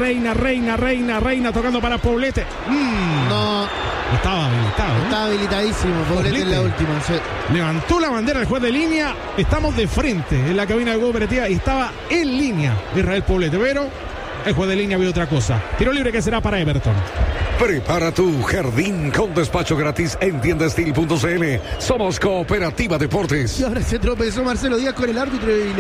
Reina tocando para Poblete. No. Estaba habilitado, ¿no? Estaba habilitadísimo Poblete en la última. Sí. Levantó la bandera el juez de línea. Estamos de frente en la cabina de cooperativa y estaba en línea Israel Poblete, pero el juez de línea vio otra cosa. Tiro libre que será para Everton. Prepara tu jardín con despacho gratis en tiendastil.cl. Somos Cooperativa Deportes. Y ahora se tropezó Marcelo Díaz con el árbitro y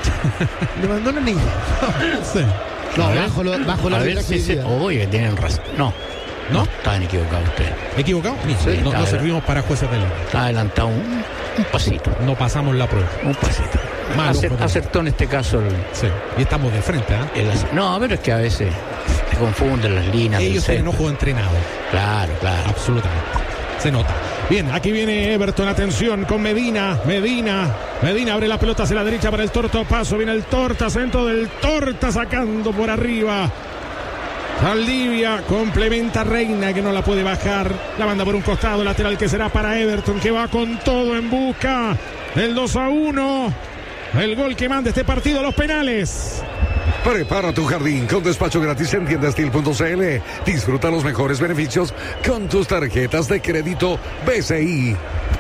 le mandó una niña. Sí. No, A bajo la ver si oye, tienen razón. No, estaban equivocados ustedes. ¿Equivocado? Sí, no servimos para jueces de línea. Está adelantado un pasito. No pasamos la prueba. Un pasito. Acertó en este caso Sí, y estamos de frente, ¿eh? No, pero es que a veces se confunden las líneas. Ellos tienen ojo entrenado. Claro. Absolutamente. Se nota. Bien, aquí viene Everton, atención con Medina abre la pelota hacia la derecha para el Torta Paso, viene el Torta, centro del Torta sacando por arriba. Saldivia complementa Reina que no la puede bajar, la manda por un costado, lateral que será para Everton que va con todo en busca del 2-1, el gol que manda este partido, los penales. Prepara tu jardín con despacho gratis en tiendastil.cl. Disfruta los mejores beneficios con tus tarjetas de crédito BCI.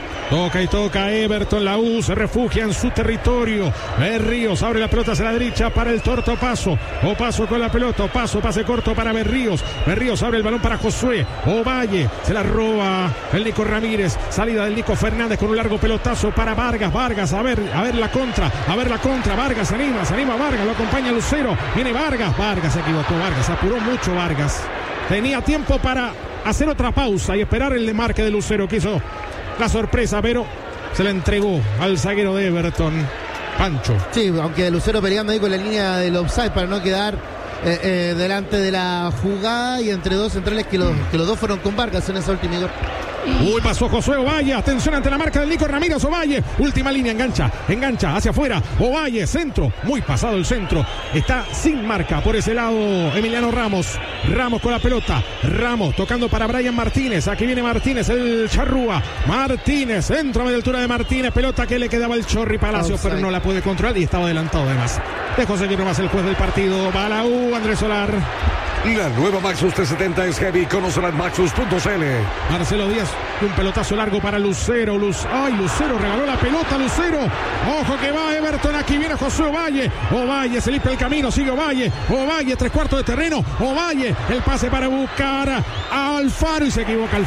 Toca Everton, la U se refugia en su territorio. Berríos abre la pelota hacia la derecha para el Torto Paso. Paso con la pelota, pase corto para Berríos. Berríos abre el balón para Josué. Ovalle se la roba el Nico Ramírez. Salida del Nico Fernández con un largo pelotazo para Vargas. Vargas a ver la contra. Vargas se anima Vargas, lo acompaña Lucero. Viene Vargas se equivocó Vargas, apuró mucho Vargas. Tenía tiempo para hacer otra pausa y esperar el desmarque de Lucero. Quiso la sorpresa, pero se la entregó al zaguero de Everton, Pancho. Sí, aunque Lucero peleando ahí con la línea del offside para no quedar delante de la jugada y entre dos centrales que los dos fueron con Vargas en esa última. Pasó Josué Ovalle, atención ante la marca del Nico Ramírez. Ovalle, última línea, engancha hacia afuera. Ovalle, centro, muy pasado el centro, está sin marca por ese lado Emiliano Ramos con la pelota, Ramos tocando para Brian Martínez. Aquí viene Martínez, el charrúa. Martínez, centro a media altura de Martínez, pelota que le quedaba el Chorri Palacios, pero no la puede controlar y estaba adelantado además. Dejó seguir nomás el juez del partido. Va la U, Andrés Solar. La nueva Maxus T70 es heavy. Conócela en maxus.cl. Marcelo Díaz, un pelotazo largo para Lucero. Lucero regaló la pelota. Lucero, ojo que va Everton. Aquí viene José Ovalle se limpia el camino, sigue Ovalle, 3/4 de terreno. Ovalle, el pase para buscar a Alfaro y se equivoca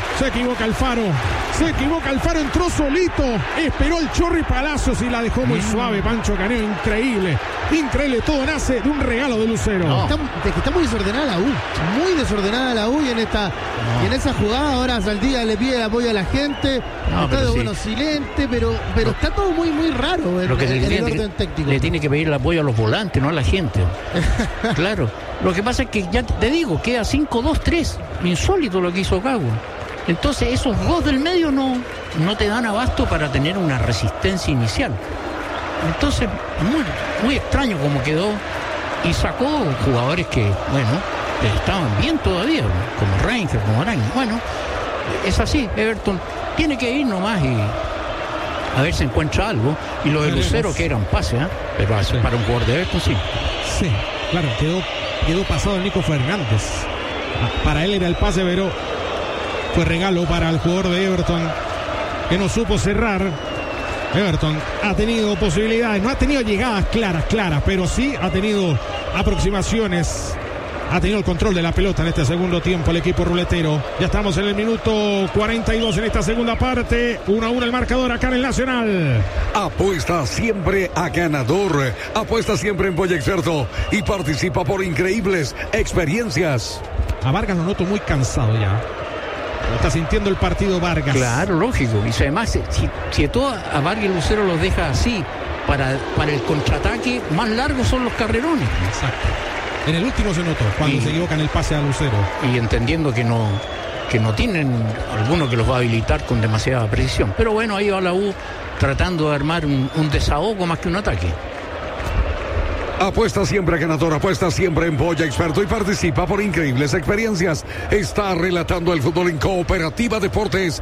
Alfaro. Entró solito, esperó el Chorri Palacios y la dejó muy suave. Pancho Caneo, increíble, todo nace de un regalo de Lucero. No. Está muy desordenada la U y en esa jugada ahora Saldivia le pide el apoyo a la gente. Silente, pero está todo muy muy raro el orden técnico. Le tiene que pedir el apoyo a los volantes, no a la gente. Claro. Lo que pasa es que ya te digo, queda 5-2-3. Insólito lo que hizo Cagua. Entonces esos dos del medio no te dan abasto para tener una resistencia inicial. Entonces, muy extraño como quedó. Y sacó jugadores que, estaban bien todavía, como Rangel, como Arang. Es así, Everton tiene que ir nomás y a ver si encuentra algo. Y lo de Lucero, que era un pase, pero para un jugador de Everton sí. Sí, claro, quedó pasado el Nico Fernández. Para él era el pase, pero fue regalo para el jugador de Everton, que no supo cerrar. Everton ha tenido posibilidades, no ha tenido llegadas claras, pero sí ha tenido aproximaciones, ha tenido el control de la pelota en este segundo tiempo el equipo ruletero. Ya estamos en el minuto 42 en esta segunda parte, 1-1 el marcador acá en el Nacional. Apuesta siempre a ganador, apuesta siempre en Polla Experto y participa por increíbles experiencias. A Vargas lo noto muy cansado ya. Lo está sintiendo el partido Vargas. Claro, lógico. Y además, si todo a Vargas y Lucero los deja así, para el contraataque, más largos son los carrerones. Exacto. En el último se notó, cuando se equivocan el pase a Lucero. Y entendiendo que porque no tienen alguno que los va a habilitar con demasiada precisión. Pero bueno, ahí va la U tratando de armar un desahogo más que un ataque. Apuesta siempre ganador, apuesta siempre en Polla Experto y participa por increíbles experiencias. Está relatando el fútbol en Cooperativa Deportes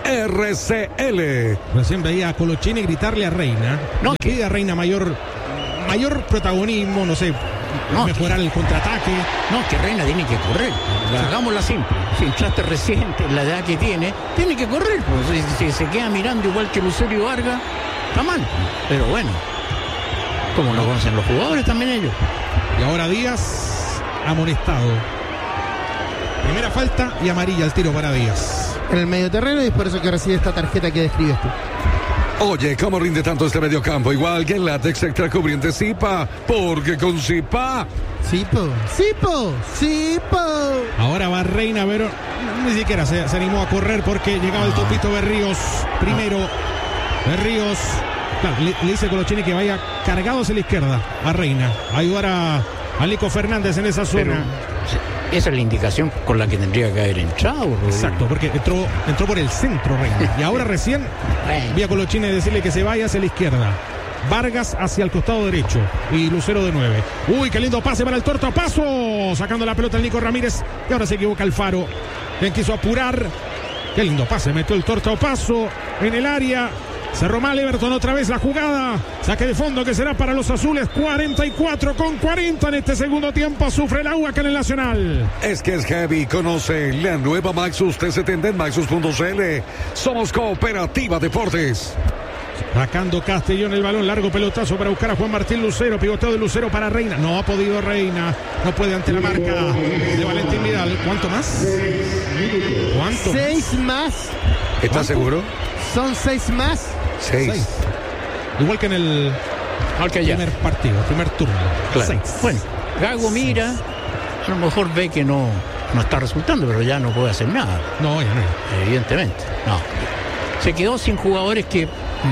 RCL. Recién veía a Colochini gritarle a Reina. No, le pide a Reina mayor protagonismo, no sé, mejorar el contraataque. No, que Reina tiene que correr. Hagámosla simple. Si entraste reciente, la edad que tiene que correr. Pues, si se queda mirando igual que Lucero y Vargas, está mal. Pero bueno, como lo conocen los jugadores también ellos. Y ahora Díaz amonestado. Primera falta y amarilla al tiro para Díaz. En el medio terreno, y es por eso que recibe esta tarjeta que describes tú. Oye, ¿cómo rinde tanto este mediocampo? Igual que el látex extra cubriente Zipa, porque con Zipa... Zipo. Ahora va Reina, pero ni siquiera se animó a correr porque llegaba el topito Berríos. Primero, Berríos. Claro, le dice Colochini que vaya cargado hacia la izquierda a Reina. A ayudar a Nico Fernández en esa zona. Pero esa es la indicación con la que tendría que haber entrado, Rodrigo. Exacto, porque entró por el centro Reina. Y ahora recién vi a Colochini decirle que se vaya hacia la izquierda. Vargas hacia el costado derecho y Lucero de 9. Uy, qué lindo pase para el Torta Paso, sacando la pelota el Nico Ramírez. Y ahora se equivoca Alfaro, quien quiso apurar. Qué lindo pase, metió el Torta Paso en el área. Cerró mal Everton, otra vez la jugada. Saque de fondo que será para los azules. 44-40 en este segundo tiempo. Sufre el agua acá en el Nacional. Es que es heavy. Conoce la nueva Maxus T70 en Maxus.cl. Somos Cooperativa Deportes. Sacando Castellón el balón, largo pelotazo para buscar a Juan Martín Lucero. Pivoteo de Lucero para Reina. No ha podido Reina. No puede ante la marca de Valentín Vidal. ¿Cuánto más? ¿Cuánto? 6 más. ¿Estás seguro? Son 6 más. 6. Igual que en el primer partido, primer turno. Claro. 6. Bueno, Gago mira, a lo mejor ve que no está resultando, pero ya no puede hacer nada. No. Evidentemente, no. Se quedó sin jugadores que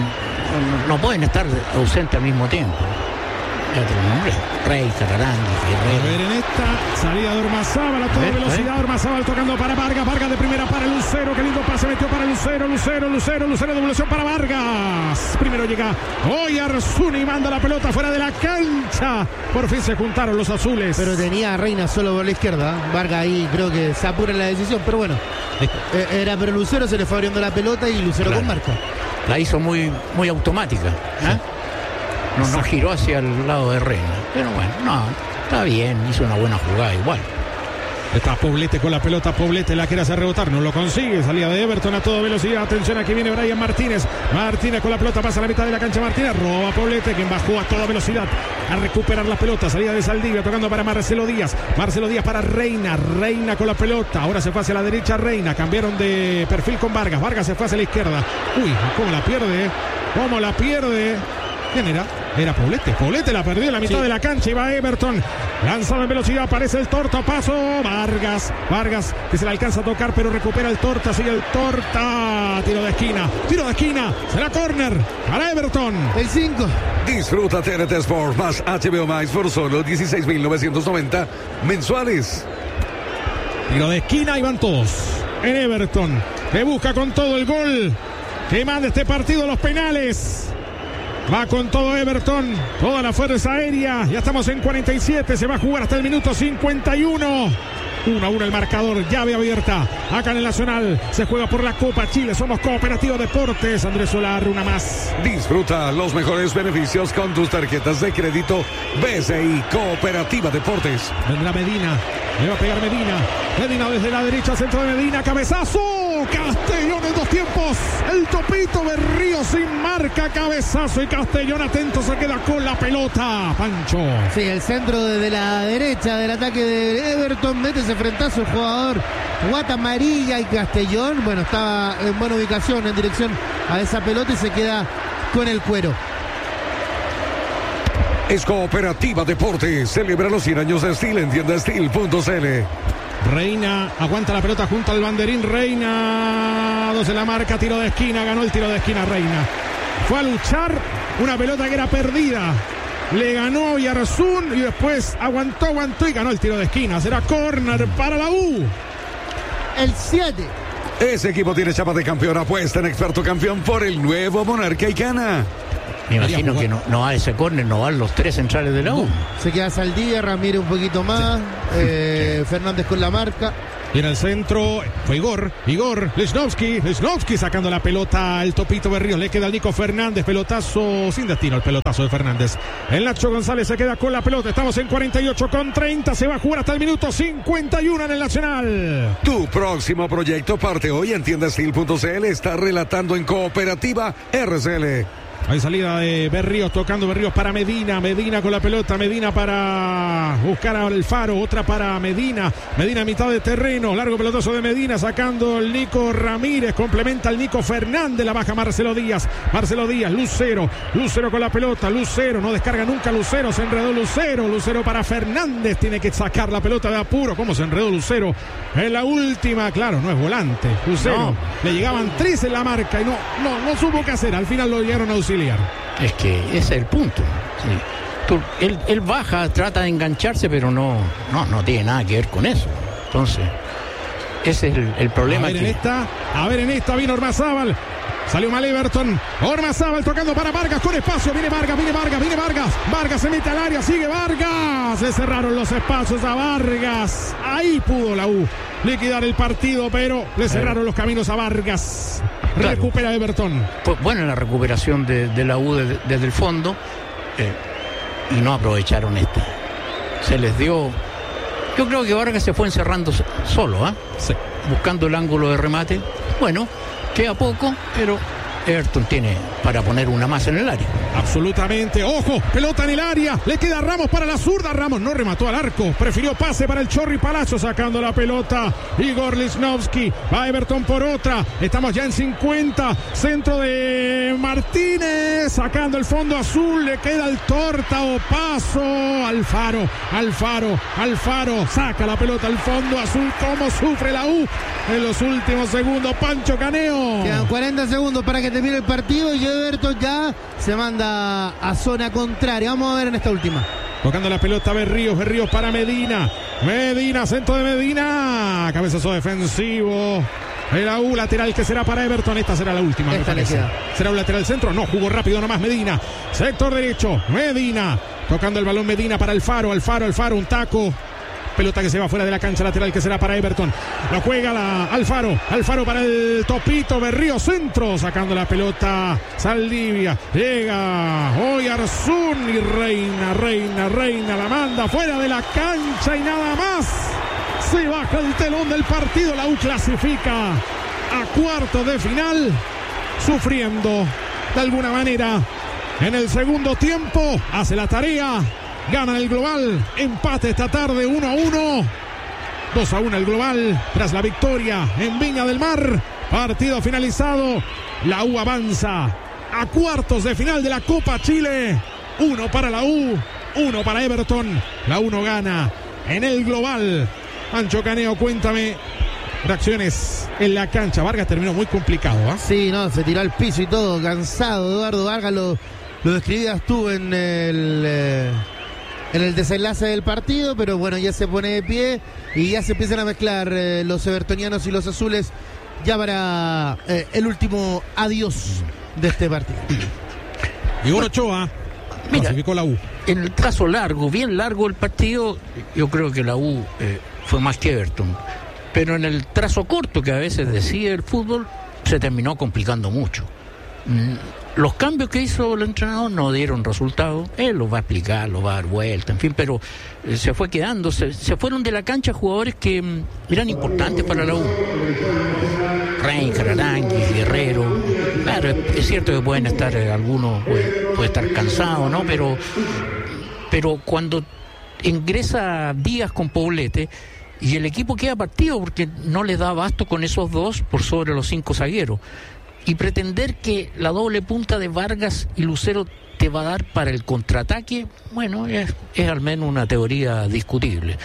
no pueden estar ausentes al mismo tiempo. Ya te lo nombré. Rey, Cararangui, A ver, en esta salida de Ormazábal a toda velocidad. Ormazábal tocando para Vargas. Vargas de primera para Lucero. Qué lindo pase metió para Lucero. Devolución para Vargas. Primero llega Oyarzún y manda la pelota fuera de la cancha. Por fin se juntaron los azules. Pero tenía a Reina solo por la izquierda. Vargas ahí creo que se apura en la decisión. Pero bueno, pero Lucero se le fue abriendo la pelota y Lucero con marca. La hizo muy automática. ¿Eh? No giró hacia el lado de Reina. Pero bueno, está bien, hizo una buena jugada igual. Está Poblete con la pelota. Poblete la quiere hacer rebotar, no lo consigue. Salida de Everton a toda velocidad. Atención, aquí viene Brian Martínez. Martínez con la pelota, pasa a la mitad de la cancha. Martínez roba a Poblete, quien bajó a toda velocidad a recuperar la pelota. Salida de Saldivia, tocando para Marcelo Díaz. Marcelo Díaz para Reina. Reina con la pelota. Ahora se fue hacia la derecha Reina. Cambiaron de perfil con Vargas. Vargas se fue hacia la izquierda. Uy, ¿cómo la pierde? ¿Quién era? Era Poblete. Poblete la perdió en la mitad de la cancha y va Everton. Lanzado en velocidad, aparece el Torta Paso. Vargas que se le alcanza a tocar, pero recupera el Torta. Sigue el Torta. Tiro de esquina. Será córner para Everton. El 5. Disfruta TNT Sport más HBO Max por solo 16.990 mensuales. Tiro de esquina y van todos. En Everton, que busca con todo el gol. Que manda este partido a los penales. Va con todo Everton, toda la fuerza aérea. Ya estamos en 47, se va a jugar hasta el minuto 51. 1-1 el marcador, llave abierta. Acá en el Nacional se juega por la Copa Chile. Somos Cooperativa Deportes. Andrés Solar, una más. Disfruta los mejores beneficios con tus tarjetas de crédito BCI Cooperativa Deportes. Vendrá Medina, le va a pegar Medina. Medina desde la derecha, centro de Medina, cabezazo. Castellón en 2 tiempos. El topito Berríos sin marca, cabezazo y Castellón atento, se queda con la pelota. Pancho. Sí, el centro desde la derecha del ataque de Everton, mete ese frentazo el jugador Guata Amarilla, y Castellón, bueno, estaba en buena ubicación en dirección a esa pelota y se queda con el cuero. Es Cooperativa Deportes. Celebra los 100 años de Steel en tiendasteel.cl. Reina aguanta la pelota junto al banderín. Reina, 2 en la marca, tiro de esquina, ganó el tiro de esquina Reina. Fue a luchar una pelota que era perdida. Le ganó Oyarzún y después aguantó y ganó el tiro de esquina. Será córner para la U. el 7. Ese equipo tiene chapa de campeón, apuesta en Experto Campeón por el nuevo Monarca y gana. Me imagino que no va a ese córner, no van los 3 centrales de la U. Se queda Saldivia, Ramírez un poquito más, Fernández con la marca. Y en el centro fue Igor Lichnowsky sacando la pelota al Topito Berríos, le queda al Nico Fernández, pelotazo sin destino, el pelotazo de Fernández. El Nacho González se queda con la pelota, estamos en 48:30, se va a jugar hasta el minuto 51 en el Nacional. Tu próximo proyecto parte hoy en tiendastil.cl, está relatando en Cooperativa RCL. Hay salida de Berríos, tocando Berríos para Medina con la pelota, Medina para buscar al Faro, otra para Medina a mitad de terreno, largo pelotazo de Medina, sacando el Nico Ramírez, complementa al Nico Fernández, la baja Marcelo Díaz, Lucero con la pelota, Lucero, no descarga nunca Lucero, se enredó Lucero para Fernández, tiene que sacar la pelota de apuro, ¿cómo se enredó Lucero? En la última, claro, no es volante, Lucero, no. Le llegaban 3 en la marca y no supo qué hacer, al final lo llegaron a auxiliar. Es que ese es el punto. Sí. Él baja, trata de engancharse, pero no tiene nada que ver con eso. Entonces, ese es el problema. A ver en esta vino Ormazábal. Salió mal Everton. Ormazábal tocando para Vargas con espacio. Viene Vargas. Vargas se mete al área. Sigue Vargas. Se cerraron los espacios a Vargas. Ahí pudo la U liquidar el partido, pero le cerraron los caminos a Vargas. Claro. Recupera Everton. Pues bueno, la recuperación de la U desde el fondo. Y no aprovecharon esta. Se les dio. Yo creo que Vargas se fue encerrando solo, Sí. Buscando el ángulo de remate. Bueno, queda poco, pero Everton tiene para poner una más en el área. Absolutamente. Ojo, pelota en el área. Le queda Ramos para la zurda. Ramos no remató al arco. Prefirió pase para el Chorri Palacio, sacando la pelota. Igor Lichnowsky. Va Everton por otra. Estamos ya en 50. Centro de Martínez. Sacando el fondo azul. Le queda el Torta o paso. Alfaro. Saca la pelota al fondo azul. ¿Cómo sufre la U en los últimos segundos? Pancho Caneo. Quedan 40 segundos para que termine el partido y Everton ya se manda a zona contraria. Vamos a ver en esta última. Tocando la pelota Berríos para Medina, centro de Medina, cabezazo defensivo. El AU lateral que será para Everton. Esta será la última, me parece. Será un lateral centro. No, jugó rápido nomás Medina. Sector derecho, Medina. Tocando el balón Medina para Alfaro, un taco. Pelota que se va fuera de la cancha, lateral que será para Everton. Lo juega Alfaro para el Topito Berríos, centro, sacando la pelota Saldivia. Llega Oyarzún y Reina, la manda fuera de la cancha y nada más. Se baja el telón del partido, la U clasifica a cuartos de final, sufriendo de alguna manera en el segundo tiempo, hace la tarea. Gana el global, empate esta tarde 1-1, 2-1 el global tras la victoria en Viña del Mar. Partido finalizado, la U avanza a cuartos de final de la Copa Chile. 1 para la U, 1 para Everton. La U no gana en el global. Pancho Caneo, cuéntame reacciones en la cancha. Vargas terminó muy complicado, ¿eh? Sí, no, se tiró al piso y todo, cansado. Eduardo Vargas lo describías tú en el desenlace del partido, pero bueno, ya se pone de pie y ya se empiezan a mezclar los evertonianos y los azules ya para el último adiós de este partido. Igor Ochoa clasificó la U. En el trazo largo, bien largo el partido, yo creo que la U fue más que Everton, pero en el trazo corto que a veces decide el fútbol se terminó complicando mucho. Los cambios que hizo el entrenador no dieron resultado. Él los va a explicar, los va a dar vuelta, en fin, pero se fue quedando. Se fueron de la cancha jugadores que eran importantes para la U. Reinhardt, Aranguis, Guerrero. Claro, es cierto que pueden estar, algunos puede estar cansados, ¿no? Pero cuando ingresa Díaz con Poblete y el equipo queda partido porque no les da abasto con esos dos por sobre los 5 zagueros. Y pretender que la doble punta de Vargas y Lucero te va a dar para el contraataque, bueno, es al menos una teoría discutible.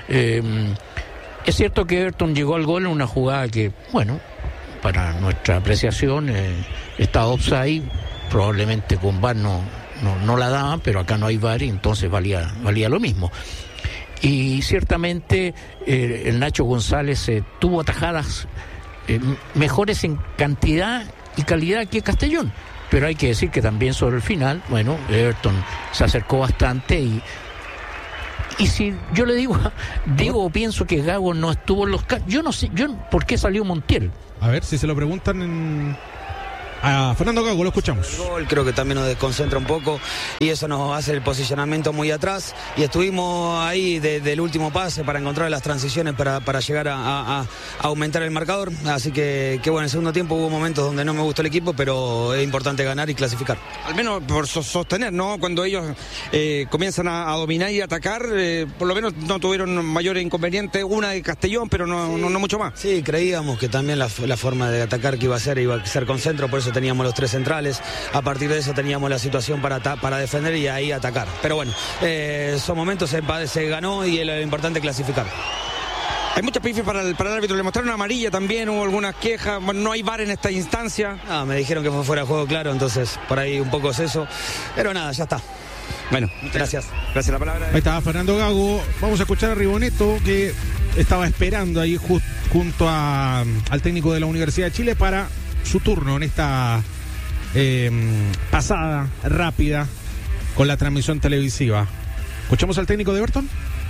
Es cierto que Everton llegó al gol en una jugada que, bueno, para nuestra apreciación está offside, probablemente con VAR no la daban, pero acá no hay VAR y entonces valía lo mismo. Y ciertamente el Nacho González tuvo atajadas mejores en cantidad y calidad que Castellón. Pero hay que decir que también sobre el final, bueno, Everton se acercó bastante y si yo le digo pienso que Gago no estuvo en los yo no sé, ¿por qué salió Montiel? A ver, si se lo preguntan a Fernando Gago, lo escuchamos. El gol creo que también nos desconcentra un poco y eso nos hace el posicionamiento muy atrás y estuvimos ahí del último pase para encontrar las transiciones para llegar a aumentar el marcador, así que bueno, en el segundo tiempo hubo momentos donde no me gustó el equipo, pero es importante ganar y clasificar. Al menos por sostener, ¿no? Cuando ellos comienzan a dominar y atacar, por lo menos no tuvieron mayor inconveniente, una de Castellón, pero no mucho más. Sí, creíamos que también la forma de atacar que iba a ser con centro, por eso teníamos los 3 centrales, a partir de eso teníamos la situación para defender y ahí atacar. Pero bueno, son momentos, se ganó y lo importante es clasificar. Hay muchas pifes para el árbitro, le mostraron amarilla también, hubo algunas quejas, bueno, no hay VAR en esta instancia. Me dijeron que fue fuera de juego, claro, entonces por ahí un poco es eso, pero nada, ya está. Bueno, gracias. Gracias, la palabra. Ahí estaba Fernando Gago. Vamos a escuchar a Riboneto, que estaba esperando ahí junto al técnico de la Universidad de Chile para su turno en esta pasada rápida con la transmisión televisiva. ¿Escuchamos al técnico de Everton?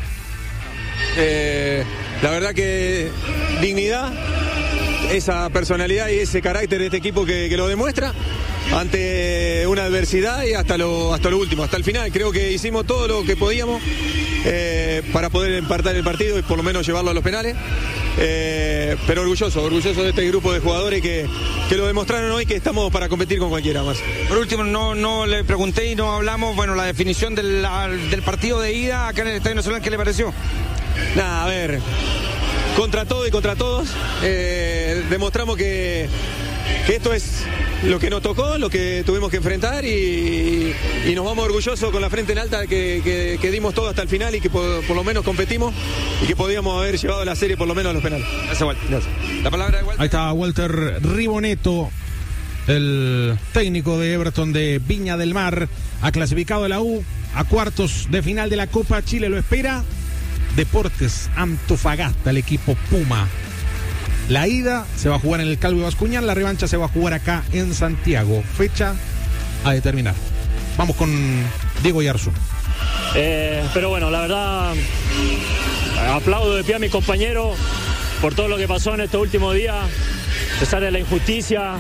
La verdad que dignidad, esa personalidad y ese carácter de este equipo que lo demuestra ante una adversidad y hasta lo último, hasta el final. Creo que hicimos todo lo que podíamos para poder empatar el partido y por lo menos llevarlo a los penales. Pero orgulloso de este grupo de jugadores que lo demostraron hoy, que estamos para competir con cualquiera más. Por último, no le pregunté y no hablamos, bueno, la definición del partido de ida acá en el Estadio Nacional, ¿qué le pareció? Nada, a ver, contra todo y contra todos, demostramos que esto es lo que nos tocó, lo que tuvimos que enfrentar y nos vamos orgullosos con la frente en alta que dimos todo hasta el final y que por lo menos competimos y que podíamos haber llevado la serie por lo menos a los penales. Gracias, Walter. Gracias. La palabra de Walter. Ahí está Walter Riboneto, el técnico de Everton de Viña del Mar. Ha clasificado a la U a cuartos de final de la Copa. Chile lo espera. Deportes Antofagasta, el equipo Puma. La ida se va a jugar en el Calvo Bascuñán, la revancha se va a jugar acá en Santiago. Fecha a determinar. Vamos con Diego Yarzún. Pero bueno, la verdad, aplaudo de pie a mi compañero por todo lo que pasó en estos últimos días, a pesar de la injusticia,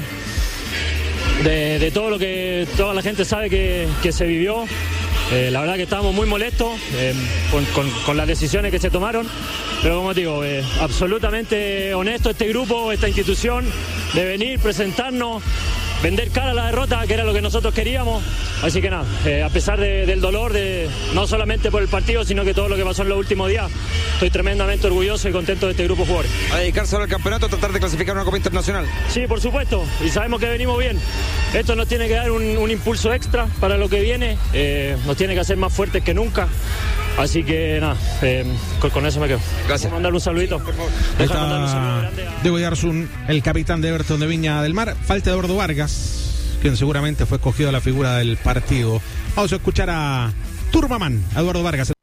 de todo lo que toda la gente sabe que se vivió. La verdad que estábamos muy molestos con las decisiones que se tomaron, pero como digo, absolutamente honesto este grupo, esta institución, de venir, presentarnos, vender cara a la derrota, que era lo que nosotros queríamos. Así que nada, a pesar del dolor, no solamente por el partido, sino que todo lo que pasó en los últimos días, estoy tremendamente orgulloso y contento de este grupo de jugadores. A dedicarse ahora al campeonato, a tratar de clasificar una Copa Internacional. Sí, por supuesto, y sabemos que venimos bien. Esto nos tiene que dar un impulso extra para lo que viene, nos tiene que hacer más fuertes que nunca. Así que nada, con eso me quedo. Gracias. Voy a mandarle un saludito. Déjame mandarle un saludo grande a Diego Yarzún, el capitán de Everton de Viña del Mar. Falta Eduardo Vargas, quien seguramente fue escogido a la figura del partido. Vamos a escuchar a Turbaman, a Eduardo Vargas.